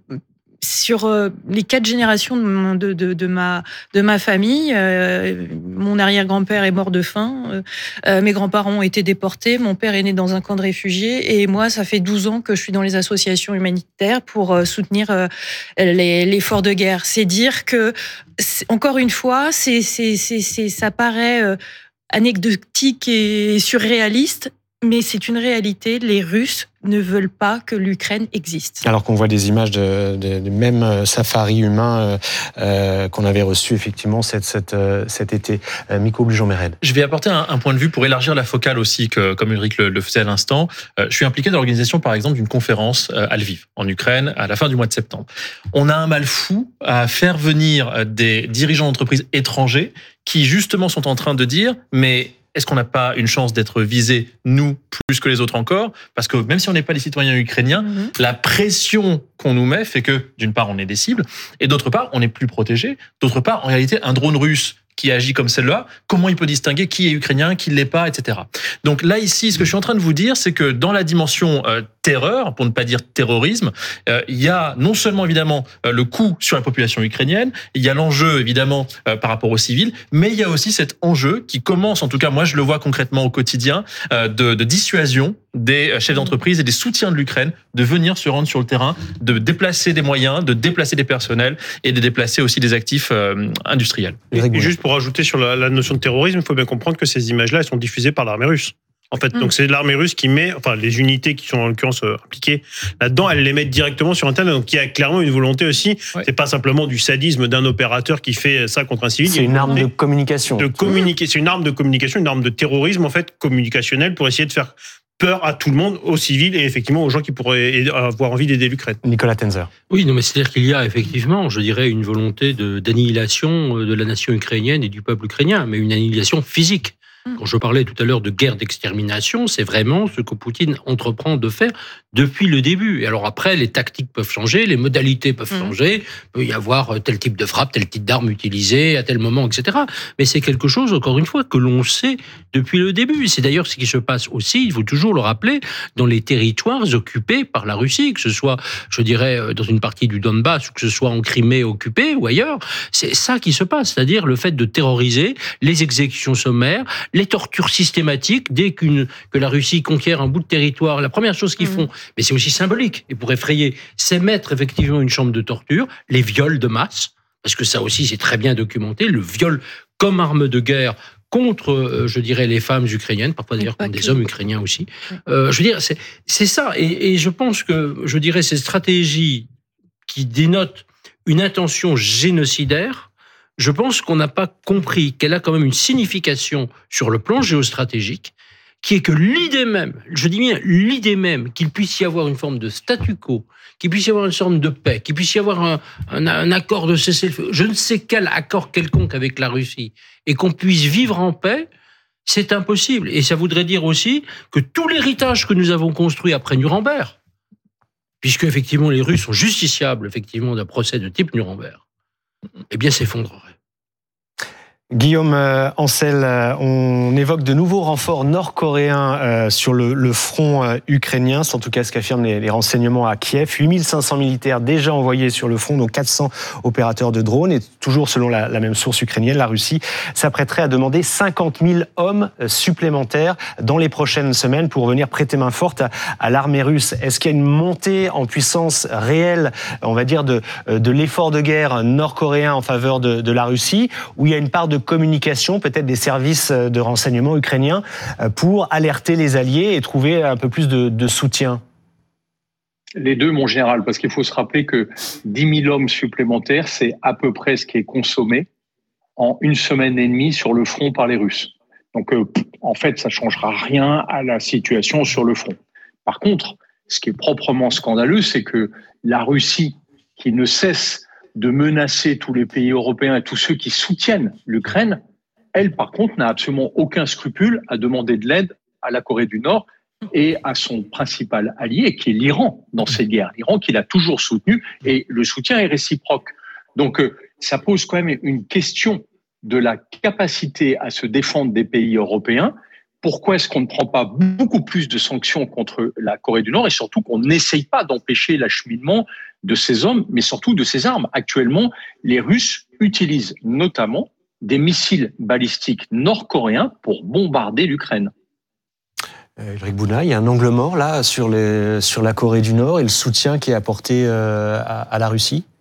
sur euh, les quatre générations de, de, de, de, ma, de ma famille. Euh, mon arrière-grand-père est mort de faim, euh, mes grands-parents ont été déportés, mon père est né dans un camp de réfugiés, et moi, ça fait douze ans que je suis dans les associations humanitaires pour euh, soutenir euh, les, l'effort de guerre. C'est dire que, encore une fois, c'est, c'est, c'est, c'est, ça paraît euh, anecdotique et surréaliste, mais c'est une réalité. Les Russes ne veulent pas que l'Ukraine existe. Alors qu'on voit des images de, de, de même safari humain euh, euh, qu'on avait reçu effectivement cet, cet, euh, cet été. Euh, Miko Blujon-Méred. Je vais apporter un, un point de vue pour élargir la focale aussi, que, comme Ulrich le, le faisait à l'instant. Euh, je suis impliqué dans l'organisation, par exemple, d'une conférence euh, à Lviv, en Ukraine, à la fin du mois de septembre. On a un mal fou à faire venir des dirigeants d'entreprises étrangers qui, justement, sont en train de dire « mais est-ce qu'on n'a pas une chance d'être visés, nous, plus que les autres encore ?» Parce que même si on n'est pas des citoyens ukrainiens, mmh. la pression qu'on nous met fait que, d'une part, on est des cibles, et d'autre part, on est plus protégé. D'autre part, en réalité, un drone russe qui agit comme celle-là, comment il peut distinguer qui est ukrainien, qui ne l'est pas, et cetera. Donc là, ici, ce que je suis en train de vous dire, c'est que dans la dimension euh, terreur, pour ne pas dire terrorisme, euh, il y a non seulement, évidemment, euh, le coût sur la population ukrainienne, il y a l'enjeu, évidemment, euh, par rapport aux civils, mais il y a aussi cet enjeu qui commence, en tout cas, moi, je le vois concrètement au quotidien, euh, de, de dissuasion des chefs d'entreprise et des soutiens de l'Ukraine de venir se rendre sur le terrain, de déplacer des moyens, de déplacer des personnels et de déplacer aussi des actifs euh, industriels. Et, et juste pour ajouter sur la, la notion de terrorisme, il faut bien comprendre que ces images-là, elles sont diffusées par l'armée russe. En fait, mmh. donc c'est l'armée russe qui met, enfin les unités qui sont en l'occurrence euh, impliquées là-dedans, elles les mettent directement sur Internet. Donc il y a clairement une volonté aussi. Ouais. C'est pas simplement du sadisme d'un opérateur qui fait ça contre un civil. C'est une, une arme de communication. De communiquer, c'est une arme de communication, une arme de terrorisme en fait communicationnelle pour essayer de faire peur à tout le monde, aux civils et effectivement aux gens qui pourraient avoir envie d'aider l'Ukraine. Nicolas Tenzer. Oui, non, mais c'est-à-dire qu'il y a effectivement, je dirais, une volonté de, d'annihilation de la nation ukrainienne et du peuple ukrainien, mais une annihilation physique. Quand je parlais tout à l'heure de guerre d'extermination, c'est vraiment ce que Poutine entreprend de faire depuis le début. Et alors après, les tactiques peuvent changer, les modalités peuvent mmh. changer, il peut y avoir tel type de frappe, tel type d'arme utilisée à tel moment, et cetera. Mais c'est quelque chose, encore une fois, que l'on sait depuis le début. C'est d'ailleurs ce qui se passe aussi, il faut toujours le rappeler, dans les territoires occupés par la Russie, que ce soit, je dirais, dans une partie du Donbass, ou que ce soit en Crimée occupée ou ailleurs. C'est ça qui se passe, c'est-à-dire le fait de terroriser, les exécutions sommaires, les tortures systématiques. Dès qu'une, que la Russie conquiert un bout de territoire, la première chose qu'ils mmh. font, mais c'est aussi symbolique, et pour effrayer, c'est mettre effectivement une chambre de torture, les viols de masse, parce que ça aussi c'est très bien documenté, le viol comme arme de guerre contre, euh, je dirais, les femmes ukrainiennes, parfois d'ailleurs contre des hommes ukrainiens aussi. Euh, je veux dire, c'est, c'est ça, et, et je pense que, je dirais, ces stratégies qui dénotent une intention génocidaire, je pense qu'on n'a pas compris qu'elle a quand même une signification sur le plan géostratégique, qui est que l'idée même, je dis bien l'idée même, qu'il puisse y avoir une forme de statu quo, qu'il puisse y avoir une forme de paix, qu'il puisse y avoir un, un, un accord de cessez-le-feu, je ne sais quel accord quelconque avec la Russie, et qu'on puisse vivre en paix, c'est impossible. Et ça voudrait dire aussi que tout l'héritage que nous avons construit après Nuremberg, puisque effectivement les Russes sont justiciables effectivement d'un procès de type Nuremberg, eh bien s'effondrerait. Guillaume Ancel, on évoque de nouveaux renforts nord-coréens sur le, le front ukrainien. C'est en tout cas ce qu'affirment les, les renseignements à Kiev. huit mille cinq cents militaires déjà envoyés sur le front, dont quatre cents opérateurs de drones. Et toujours selon la, la même source ukrainienne, la Russie s'apprêterait à demander cinquante mille hommes supplémentaires dans les prochaines semaines pour venir prêter main forte à, à l'armée russe. Est-ce qu'il y a une montée en puissance réelle, on va dire, de, de l'effort de guerre nord-coréen en faveur de, de la Russie, ou il y a une part de communication, peut-être des services de renseignement ukrainiens, pour alerter les alliés et trouver un peu plus de, de soutien? Les deux, mon général, parce qu'il faut se rappeler que dix mille hommes supplémentaires, c'est à peu près ce qui est consommé en une semaine et demie sur le front par les Russes. Donc, euh, en fait, ça ne changera rien à la situation sur le front. Par contre, ce qui est proprement scandaleux, c'est que la Russie, qui ne cesse de menacer tous les pays européens et tous ceux qui soutiennent l'Ukraine, elle, par contre, n'a absolument aucun scrupule à demander de l'aide à la Corée du Nord et à son principal allié, qui est l'Iran dans cette guerre. L'Iran qui l'a toujours soutenu, et le soutien est réciproque. Donc, euh, ça pose quand même une question de la capacité à se défendre des pays européens. Pourquoi est-ce qu'on ne prend pas beaucoup plus de sanctions contre la Corée du Nord, et surtout qu'on n'essaye pas d'empêcher l'acheminement de ces hommes, mais surtout de ces armes? Actuellement, les Russes utilisent notamment des missiles balistiques nord-coréens pour bombarder l'Ukraine. Ulrich Bouna, il y a un angle mort là sur, les, sur la Corée du Nord et le soutien qui est apporté euh, à, à la Russie?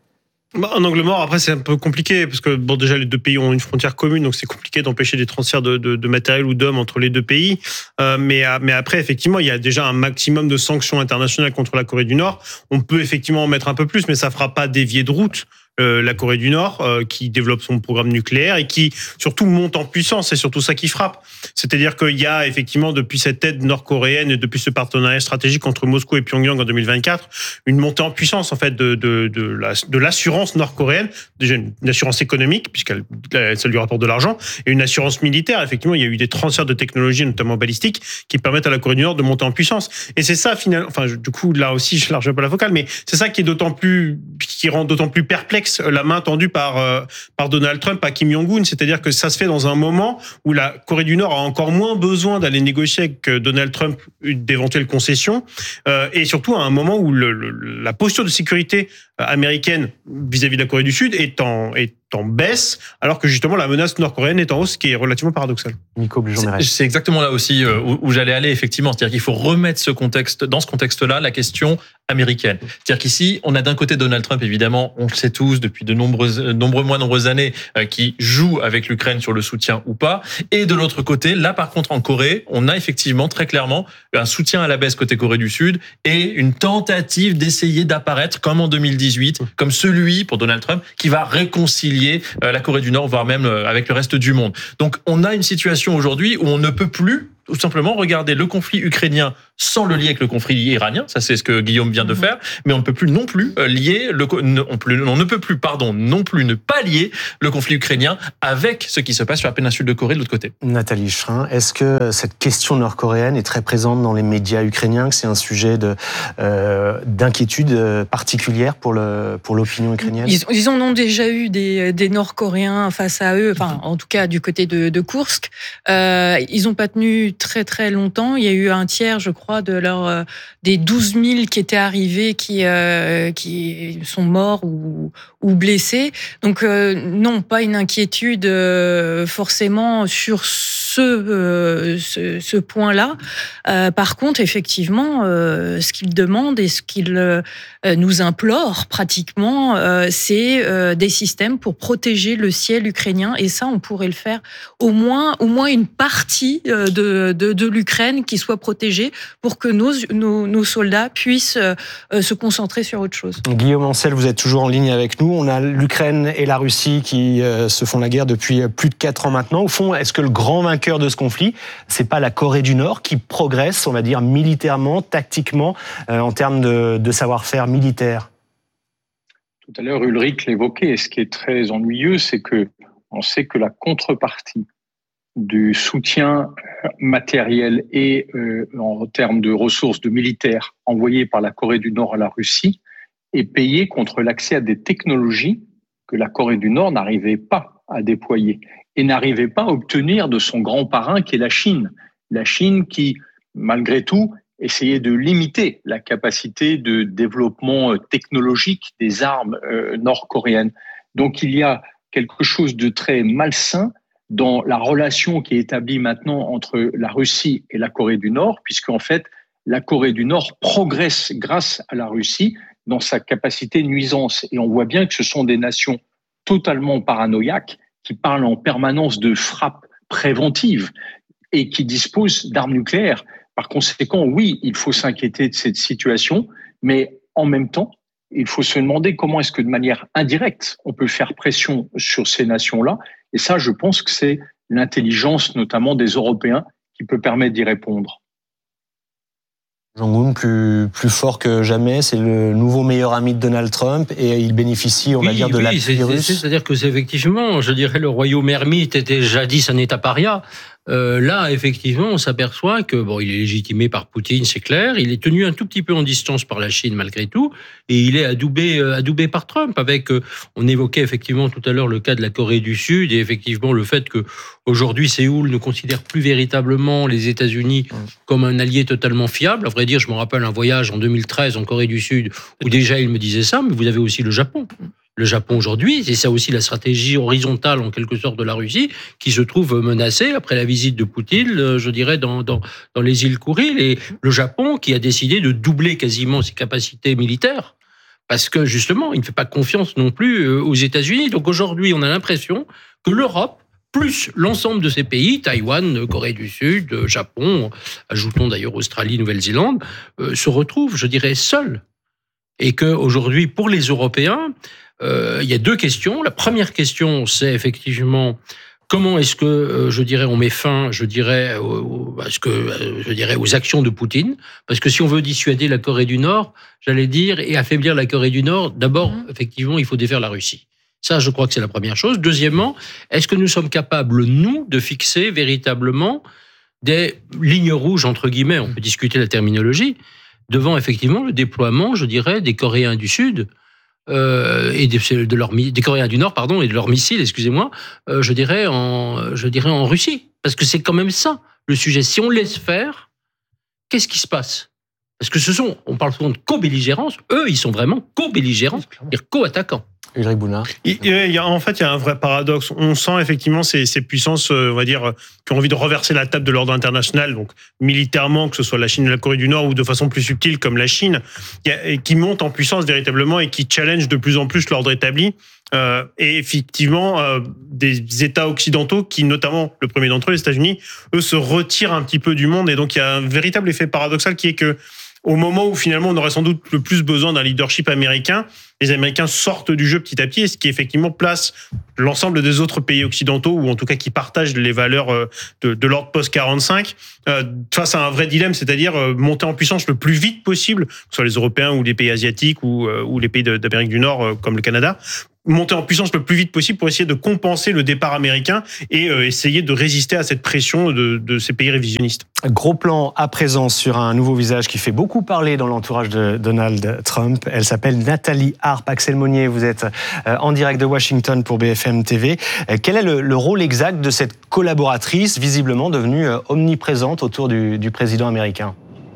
Bah, un angle mort, après c'est un peu compliqué, parce que bon, déjà les deux pays ont une frontière commune, donc c'est compliqué d'empêcher des transferts de, de, de matériel ou d'hommes entre les deux pays. Euh, mais, mais après, effectivement, il y a déjà un maximum de sanctions internationales contre la Corée du Nord. On peut effectivement en mettre un peu plus, mais ça ne fera pas dévier de route euh, la Corée du Nord, euh, qui développe son programme nucléaire et qui surtout monte en puissance. C'est surtout ça qui frappe. C'est-à-dire qu'il y a effectivement, depuis cette aide nord-coréenne et depuis ce partenariat stratégique entre Moscou et Pyongyang en deux mille vingt-quatre, une montée en puissance en fait de, de, de, la, de l'assurance nord-coréenne, déjà une assurance économique puisqu'elle ça lui rapporte de l'argent, et une assurance militaire. Effectivement, il y a eu des transferts de technologies, notamment balistiques, qui permettent à la Corée du Nord de monter en puissance. Et c'est ça finalement. Enfin, du coup, là aussi, je large un peu la focale, mais c'est ça qui est d'autant plus, qui rend d'autant plus perplexe la main tendue par euh, par Donald Trump à Kim Jong-un. C'est-à-dire que ça se fait dans un moment où la Corée du Nord a encore moins besoin d'aller négocier avec Donald Trump d'éventuelles concessions, euh, et surtout à un moment où le, le, la posture de sécurité américaine vis-à-vis de la Corée du Sud est en, est en baisse, alors que justement la menace nord-coréenne est en hausse, ce qui est relativement paradoxal. Nico C'est, c'est exactement là aussi où, où j'allais aller, effectivement. C'est-à-dire qu'il faut remettre ce contexte, dans ce contexte-là, la question américaine. C'est-à-dire qu'ici, on a d'un côté Donald Trump, évidemment, on le sait tous depuis de nombreuses, nombreux mois, nombreuses années, euh, qui joue avec l'Ukraine sur le soutien ou pas. Et de l'autre côté, là, par contre, en Corée, on a effectivement, très clairement, un soutien à la baisse côté Corée du Sud et une tentative d'essayer d'apparaître comme en deux mille dix-huit, comme celui, pour Donald Trump, qui va réconcilier euh, la Corée du Nord, voire même euh, avec le reste du monde. Donc, on a une situation aujourd'hui où on ne peut plus tout simplement regarder le conflit ukrainien sans le lier avec le conflit iranien. Ça, c'est ce que Guillaume vient de faire. Mais on ne peut plus non plus lier le, on ne peut plus, pardon, non plus ne pas lier le conflit ukrainien avec ce qui se passe sur la péninsule de Corée de l'autre côté. Nathalie Schrin, est-ce que cette question nord-coréenne est très présente dans les médias ukrainiens, que c'est un sujet de, euh, d'inquiétude particulière pour, le, pour l'opinion ukrainienne? Ils, ils en ont déjà eu des, des Nord-Coréens face à eux, enfin, en tout cas du côté de, de Koursk. Euh, ils n'ont pas tenu très très longtemps. Il y a eu un tiers, je crois, de leur euh, des douze mille qui étaient arrivés, qui euh, qui sont morts ou ou blessés. Donc euh, non, pas une inquiétude euh, forcément sur ce euh, ce, ce point-là. Euh, par contre, effectivement, euh, ce qu'ils demandent et ce qu'ils euh, nous implorent pratiquement, euh, c'est euh, des systèmes pour protéger le ciel ukrainien. Et ça, on pourrait le faire au moins au moins une partie euh, de De, de l'Ukraine qui soit protégée pour que nos, nos, nos soldats puissent euh, se concentrer sur autre chose. Guillaume Ancel, vous êtes toujours en ligne avec nous. On a l'Ukraine et la Russie qui euh, se font la guerre depuis plus de quatre ans maintenant. Au fond, est-ce que le grand vainqueur de ce conflit, c'est pas la Corée du Nord qui progresse, on va dire, militairement, tactiquement, euh, en termes de, de savoir-faire militaire? Tout à l'heure, Ulrich l'évoquait. Et ce qui est très ennuyeux, c'est que on sait que la contrepartie du soutien matériel et euh, en termes de ressources de militaires envoyés par la Corée du Nord à la Russie est payé contre l'accès à des technologies que la Corée du Nord n'arrivait pas à déployer et n'arrivait pas à obtenir de son grand parrain qui est la Chine. La Chine qui, malgré tout, essayait de limiter la capacité de développement technologique des armes euh, nord-coréennes. Donc il y a quelque chose de très malsain dans la relation qui est établie maintenant entre la Russie et la Corée du Nord, puisqu'en fait, la Corée du Nord progresse grâce à la Russie dans sa capacité de nuisance. Et on voit bien que ce sont des nations totalement paranoïaques qui parlent en permanence de frappes préventives et qui disposent d'armes nucléaires. Par conséquent, oui, il faut s'inquiéter de cette situation, mais en même temps, il faut se demander comment est-ce que de manière indirecte, on peut faire pression sur ces nations-là. Et ça, je pense que c'est l'intelligence, notamment des Européens, qui peut permettre d'y répondre. Jong-un, plus, plus fort que jamais, c'est le nouveau meilleur ami de Donald Trump et il bénéficie, on oui, va dire, de oui, l'appui c'est, russe. C'est, c'est-à-dire que c'est effectivement, je dirais, le royaume ermite était jadis un État paria. Euh, là, effectivement, on s'aperçoit que bon, il est légitimé par Poutine, c'est clair. Il est tenu un tout petit peu en distance par la Chine malgré tout, et il est adoubé, euh, adoubé par Trump. Avec, euh, on évoquait effectivement tout à l'heure le cas de la Corée du Sud et effectivement le fait que aujourd'hui Séoul ne considère plus véritablement les États-Unis comme un allié totalement fiable. À vrai dire, je me rappelle un voyage en deux mille treize en Corée du Sud où déjà il me disait ça. Mais vous avez aussi le Japon. Le Japon aujourd'hui, c'est ça aussi la stratégie horizontale en quelque sorte de la Russie qui se trouve menacée après la visite de Poutine, je dirais, dans, dans, dans les îles Kouril. Et le Japon qui a décidé de doubler quasiment ses capacités militaires Parce que justement, il ne fait pas confiance non plus aux États-Unis. Donc aujourd'hui, on a l'impression que l'Europe, plus l'ensemble de ces pays, Taïwan, Corée du Sud, Japon, ajoutons d'ailleurs Australie, Nouvelle-Zélande, euh, se retrouvent, je dirais, seuls. Et qu'aujourd'hui, pour les Européens, euh, il y a deux questions. La première question, c'est effectivement comment est-ce que, euh, je dirais, on met fin, je dirais, aux, à ce que, euh, je dirais, aux actions de Poutine. Parce que si on veut dissuader la Corée du Nord, j'allais dire, et affaiblir la Corée du Nord, d'abord, mmh. effectivement, il faut défaire la Russie. Ça, je crois que c'est la première chose. Deuxièmement, est-ce que nous sommes capables, nous, de fixer véritablement des lignes rouges, entre guillemets, on peut discuter la terminologie, devant effectivement le déploiement, je dirais, des Coréens du Sud, euh, et de, de leur, des Coréens du Nord, pardon, et de leurs missiles, excusez-moi, euh, je dirais en, je dirais en Russie. Parce que c'est quand même ça, le sujet. Si on laisse faire, qu'est-ce qui se passe? Parce que ce sont, on parle souvent de co-belligérance, eux, ils sont vraiment co-belligérants, c'est-à-dire co-attaquants. Ulrich Boulin. Il, il y a, en fait, il y a un vrai paradoxe. On sent effectivement ces, ces puissances, on va dire, qui ont envie de renverser la table de l'ordre international, donc militairement, que ce soit la Chine et la Corée du Nord, ou de façon plus subtile, comme la Chine, qui montent en puissance véritablement et qui challengent de plus en plus l'ordre établi. Euh, et effectivement, euh, des États occidentaux qui, notamment le premier d'entre eux, les États-Unis, eux, se retirent un petit peu du monde. Et donc, il y a un véritable effet paradoxal qui est que au moment où finalement on aurait sans doute le plus besoin d'un leadership américain, les Américains sortent du jeu petit à petit, et ce qui effectivement place l'ensemble des autres pays occidentaux, ou en tout cas qui partagent les valeurs de, de l'ordre post quarante-cinq, euh, face à un vrai dilemme, c'est-à-dire monter en puissance le plus vite possible, que ce soit les Européens ou les pays asiatiques ou, ou les pays d'Amérique du Nord comme le Canada, monter en puissance le plus vite possible pour essayer de compenser le départ américain et euh, essayer de résister à cette pression de, de ces pays révisionnistes. Gros plan à présent sur un nouveau visage qui fait beaucoup parler dans l'entourage de Donald Trump. Elle s'appelle Nathalie Arp. Axel Monnier, vous êtes en direct de Washington pour B F M T V. Quel est le, le rôle exact de cette collaboratrice visiblement devenue omniprésente autour du, du président américain ?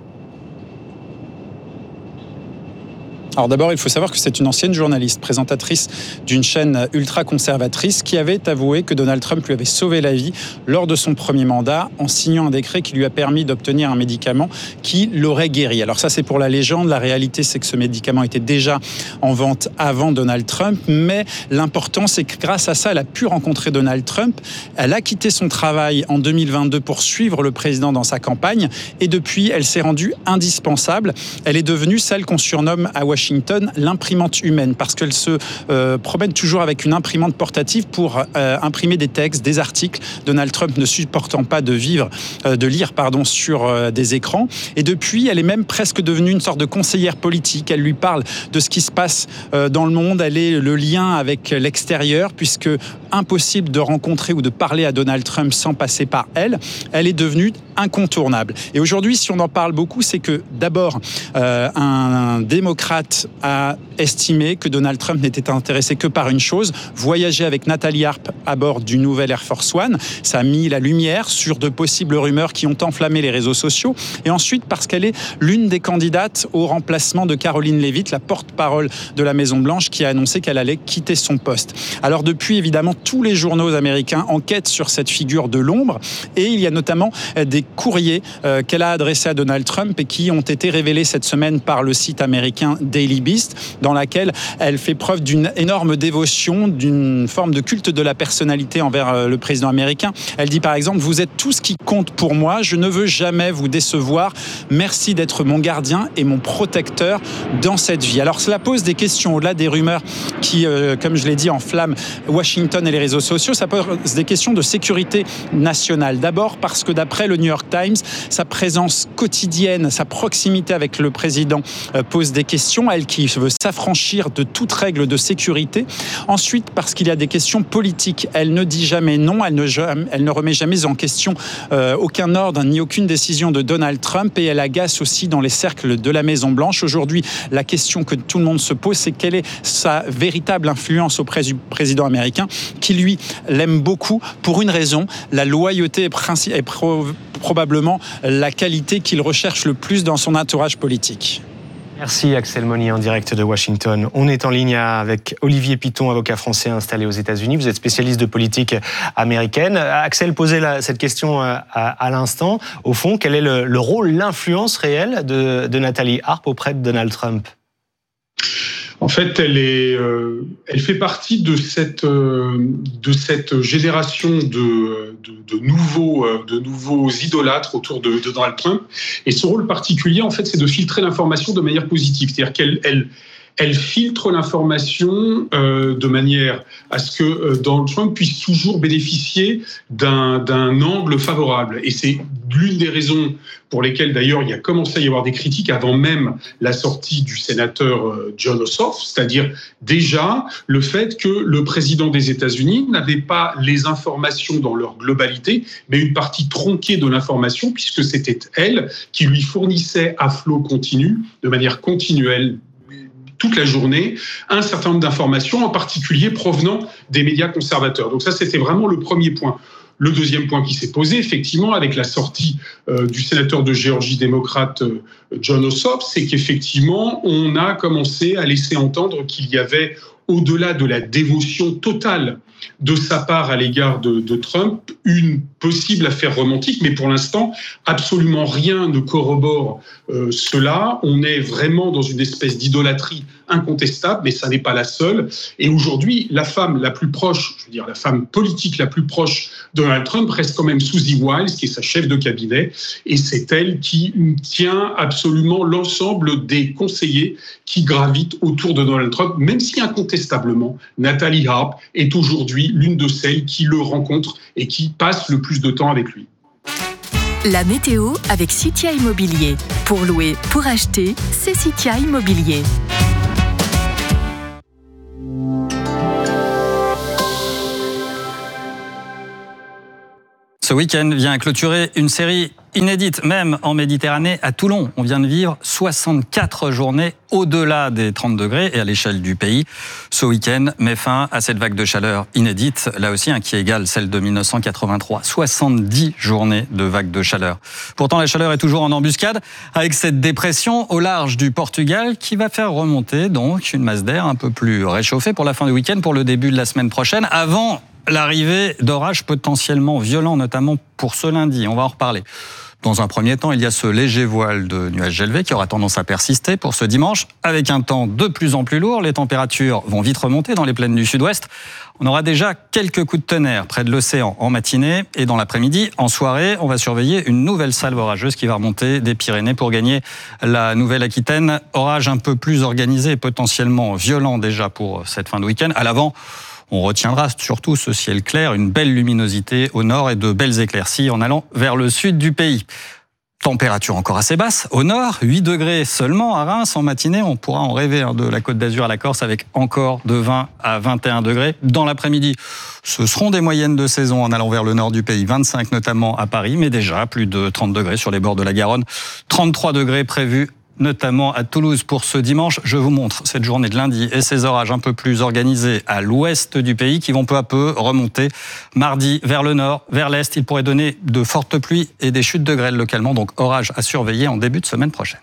Alors d'abord, il faut savoir que c'est une ancienne journaliste, présentatrice d'une chaîne ultra-conservatrice qui avait avoué que Donald Trump lui avait sauvé la vie lors de son premier mandat en signant un décret qui lui a permis d'obtenir un médicament qui l'aurait guéri. Alors ça, c'est pour la légende. La réalité, c'est que ce médicament était déjà en vente avant Donald Trump, mais l'important, c'est que grâce à ça, elle a pu rencontrer Donald Trump. Elle a quitté son travail en deux mille vingt-deux pour suivre le président dans sa campagne et depuis, elle s'est rendue indispensable. Elle est devenue celle qu'on surnomme à Washington Washington, l'imprimante humaine, parce qu'elle se euh, promène toujours avec une imprimante portative pour euh, imprimer des textes, des articles. Donald Trump ne supportant pas de vivre, euh, de lire, pardon, sur euh, des écrans. Et depuis, elle est même presque devenue une sorte de conseillère politique. Elle lui parle de ce qui se passe euh, dans le monde. Elle est le lien avec l'extérieur, puisque impossible de rencontrer ou de parler à Donald Trump sans passer par elle. Elle est devenue incontournable. Et aujourd'hui, si on en parle beaucoup, c'est que d'abord, euh, un, un démocrate a estimé que Donald Trump n'était intéressé que par une chose, voyager avec Nathalie Arp à bord du nouvel Air Force One. Ça a mis la lumière sur de possibles rumeurs qui ont enflammé les réseaux sociaux. Et ensuite, parce qu'elle est l'une des candidates au remplacement de Caroline Leavitt, la porte-parole de la Maison-Blanche, qui a annoncé qu'elle allait quitter son poste. Alors depuis, évidemment, tous les journaux américains enquêtent sur cette figure de l'ombre. Et il y a notamment des courriers euh, qu'elle a adressés à Donald Trump et qui ont été révélés cette semaine par le site américain Daily Beast, dans laquelle elle fait preuve d'une énorme dévotion, d'une forme de culte de la personnalité envers le président américain. Elle dit par exemple: vous êtes tout ce qui compte pour moi, je ne veux jamais vous décevoir, merci d'être mon gardien et mon protecteur dans cette vie. Alors cela pose des questions au-delà des rumeurs qui, euh, comme je l'ai dit, enflamment Washington et les réseaux sociaux. Ça pose des questions de sécurité nationale. D'abord parce que d'après le New York Times, sa présence quotidienne, sa proximité avec le président euh, pose des questions. Elle qui veut s'affranchir de toute règle de sécurité. Ensuite, parce qu'il y a des questions politiques. Elle ne dit jamais non, elle ne, elle ne remet jamais en question euh, aucun ordre ni aucune décision de Donald Trump et elle agace aussi dans les cercles de la Maison-Blanche. Aujourd'hui, la question que tout le monde se pose, c'est quelle est sa véritable influence auprès du président américain qui, lui, l'aime beaucoup pour une raison, la loyauté est, princi- est pro- probablement la qualité qu'il recherche le plus dans son entourage politique. Merci Axel Monnier en direct de Washington. On est en ligne avec Olivier Piton, avocat français installé aux États-Unis. Vous êtes spécialiste de politique américaine. Axel posait la, cette question à, à l'instant. Au fond, quel est le, le rôle, l'influence réelle de, de Nathalie Arp auprès de Donald Trump ? En fait, elle est, euh, elle fait partie de cette euh, de cette génération de de, de nouveaux euh, de nouveaux idolâtres autour de, de Donald Trump. Et son rôle particulier, en fait, c'est de filtrer l'information de manière positive, c'est-à-dire qu'elle elle Elle filtre l'information euh, de manière à ce que euh, Donald Trump puisse toujours bénéficier d'un, d'un angle favorable. Et c'est l'une des raisons pour lesquelles, d'ailleurs, il y a commencé à y avoir des critiques avant même la sortie du sénateur euh, John Ossoff, c'est-à-dire déjà le fait que le président des États-Unis n'avait pas les informations dans leur globalité, mais une partie tronquée de l'information, puisque c'était elle qui lui fournissait à flot continu, de manière continuelle, toute la journée, un certain nombre d'informations, en particulier provenant des médias conservateurs. Donc ça, c'était vraiment le premier point. Le deuxième point qui s'est posé, effectivement, avec la sortie euh, du sénateur de Géorgie démocrate euh, John Ossoff, c'est qu'effectivement, on a commencé à laisser entendre qu'il y avait, au-delà de la dévotion totale de sa part à l'égard de, de Trump, une possible affaire romantique, mais pour l'instant, absolument rien ne corrobore euh, cela. On est vraiment dans une espèce d'idolâtrie incontestable, mais ça n'est pas la seule. Et aujourd'hui, la femme la plus proche, je veux dire la femme politique la plus proche de Donald Trump reste quand même Susie Wiles, qui est sa chef de cabinet, et c'est elle qui tient absolument l'ensemble des conseillers qui gravitent autour de Donald Trump, même si incontestablement, Nathalie Harp est aujourd'hui l'une de celles qui le rencontrent et qui passe le plus de temps avec lui. La météo avec Citia Immobilier. Pour louer, pour acheter, c'est Citia Immobilier. Ce week-end vient clôturer une série inédite, même en Méditerranée, à Toulon. On vient de vivre soixante-quatre journées au-delà des trente degrés et à l'échelle du pays. Ce week-end met fin à cette vague de chaleur inédite, là aussi hein, qui égale celle de mille neuf cent quatre-vingt-trois. soixante-dix journées de vague de chaleur. Pourtant, la chaleur est toujours en embuscade avec cette dépression au large du Portugal qui va faire remonter donc une masse d'air un peu plus réchauffée pour la fin du week-end, pour le début de la semaine prochaine, avant l'arrivée d'orages potentiellement violents, notamment pour ce lundi. On va en reparler. Dans un premier temps, il y a ce léger voile de nuages élevés qui aura tendance à persister pour ce dimanche, avec un temps de plus en plus lourd. Les températures vont vite remonter dans les plaines du sud-ouest. On aura déjà quelques coups de tonnerre près de l'océan en matinée et dans l'après-midi. En soirée, on va surveiller une nouvelle salve orageuse qui va remonter des Pyrénées pour gagner la Nouvelle-Aquitaine. Orage un peu plus organisé et potentiellement violent déjà pour cette fin de week-end. À l'avant, on retiendra surtout ce ciel clair, une belle luminosité au nord et de belles éclaircies en allant vers le sud du pays. Température encore assez basse au nord, huit degrés seulement à Reims. En matinée, on pourra en rêver de la Côte d'Azur à la Corse avec encore de vingt à vingt et un degrés. Dans l'après-midi, ce seront des moyennes de saison en allant vers le nord du pays, vingt-cinq notamment à Paris, mais déjà plus de trente degrés sur les bords de la Garonne, trente-trois degrés prévus notamment à Toulouse pour ce dimanche. Je vous montre cette journée de lundi et ces orages un peu plus organisés à l'ouest du pays qui vont peu à peu remonter mardi vers le nord, vers l'est. Il pourrait donner de fortes pluies et des chutes de grêle localement, donc orages à surveiller en début de semaine prochaine.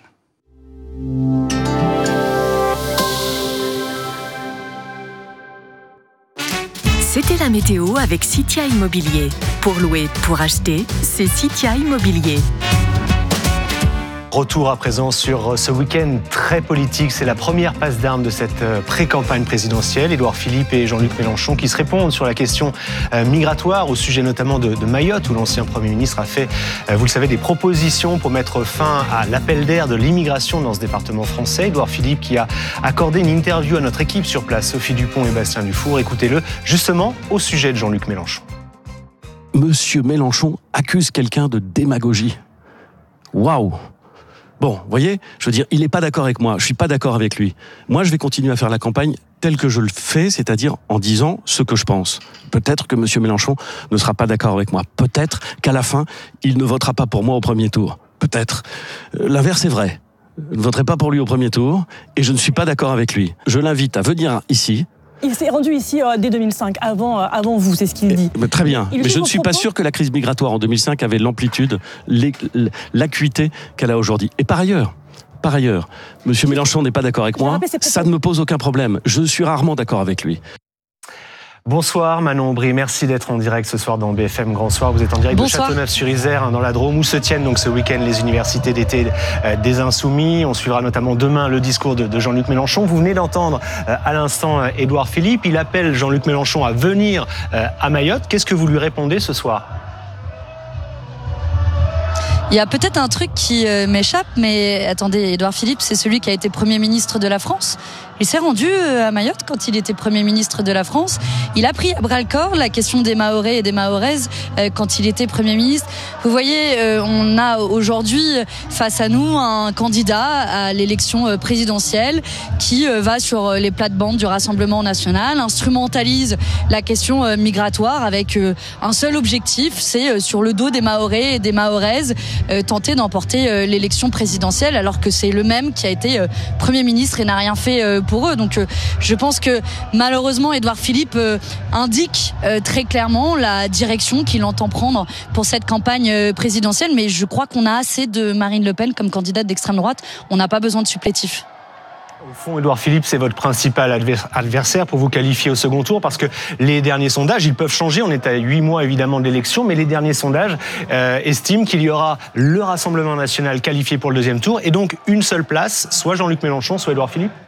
C'était la météo avec Citia Immobilier. Pour louer, pour acheter, c'est Citia Immobilier. Retour à présent sur ce week-end très politique. C'est la première passe d'armes de cette pré-campagne présidentielle. Édouard Philippe et Jean-Luc Mélenchon qui se répondent sur la question migratoire, au sujet notamment de, de Mayotte, où l'ancien Premier ministre a fait, vous le savez, des propositions pour mettre fin à l'appel d'air de l'immigration dans ce département français. Édouard Philippe qui a accordé une interview à notre équipe sur place, Sophie Dupont et Bastien Dufour. Écoutez-le, justement au sujet de Jean-Luc Mélenchon. Monsieur Mélenchon accuse quelqu'un de démagogie. Waouh! Bon, vous voyez, je veux dire, il n'est pas d'accord avec moi, je suis pas d'accord avec lui. Moi, je vais continuer à faire la campagne telle que je le fais, c'est-à-dire en disant ce que je pense. Peut-être que M. Mélenchon ne sera pas d'accord avec moi. Peut-être qu'à la fin, il ne votera pas pour moi au premier tour. Peut-être. L'inverse est vrai. Je ne voterai pas pour lui au premier tour et je ne suis pas d'accord avec lui. Je l'invite à venir ici. Il s'est rendu ici euh, dès deux mille cinq, avant, euh, avant vous, c'est ce qu'il dit. Mais très bien, mais je ne suis pas sûr que la crise migratoire en deux mille cinq avait l'amplitude, l'acuité qu'elle a aujourd'hui. Et par ailleurs, par ailleurs, M. Mélenchon n'est pas d'accord avec moi, ça ne me pose aucun problème. Je suis rarement d'accord avec lui. Bonsoir Manon Aubry, merci d'être en direct ce soir dans B F M Grand Soir. Vous êtes en direct Bonsoir. de Châteauneuf-sur-Isère, hein, dans la Drôme, où se tiennent donc ce week-end les universités d'été euh, des Insoumis. On suivra notamment demain le discours de, de Jean-Luc Mélenchon. Vous venez d'entendre euh, à l'instant euh, Édouard Philippe. Il appelle Jean-Luc Mélenchon à venir euh, à Mayotte. Qu'est-ce que vous lui répondez ce soir ? Il y a peut-être un truc qui euh, m'échappe, mais attendez, Édouard Philippe, c'est celui qui a été Premier ministre de la France. Il s'est rendu à Mayotte quand il était Premier ministre de la France. Il a pris à bras-le-corps la question des Mahorais et des Mahoraises quand il était Premier ministre. Vous voyez, on a aujourd'hui face à nous un candidat à l'élection présidentielle qui va sur les plates-bandes du Rassemblement national, instrumentalise la question migratoire avec un seul objectif, c'est sur le dos des Mahorais et des Mahoraises tenter d'emporter l'élection présidentielle alors que c'est le même qui a été Premier ministre et n'a rien fait pour eux. Donc euh, je pense que malheureusement Édouard Philippe euh, indique euh, très clairement la direction qu'il entend prendre pour cette campagne euh, présidentielle, mais je crois qu'on a assez de Marine Le Pen comme candidate d'extrême droite, on n'a pas besoin de supplétifs. Au fond, Édouard Philippe, c'est votre principal adversaire pour vous qualifier au second tour, parce que les derniers sondages, ils peuvent changer. On est à huit mois évidemment de l'élection, mais les derniers sondages euh, estiment qu'il y aura le Rassemblement national qualifié pour le deuxième tour, et donc une seule place, soit Jean-Luc Mélenchon, soit Édouard Philippe.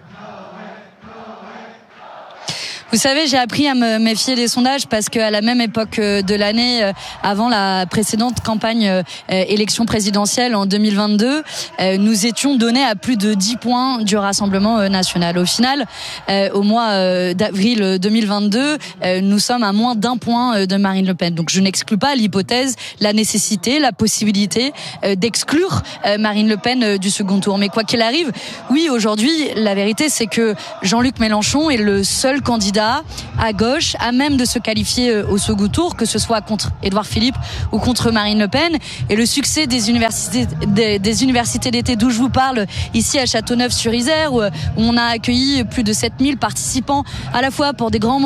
Vous savez, j'ai appris à me méfier des sondages parce qu'à la même époque de l'année, avant la précédente campagne élection présidentielle en deux mille vingt-deux, nous étions donnés à plus de dix points du Rassemblement national. Au final, au mois d'avril deux mille vingt-deux, nous sommes à moins d'un point de Marine Le Pen. Donc je n'exclus pas l'hypothèse, la nécessité, la possibilité d'exclure Marine Le Pen du second tour. Mais quoi qu'il arrive, oui, aujourd'hui, la vérité, c'est que Jean-Luc Mélenchon est le seul candidat à gauche, à même de se qualifier au second tour, que ce soit contre Édouard Philippe ou contre Marine Le Pen. Et le succès des universités, des, des universités d'été d'où je vous parle, ici à Châteauneuf-sur-Isère, où on a accueilli plus de sept mille participants, à la fois pour des grands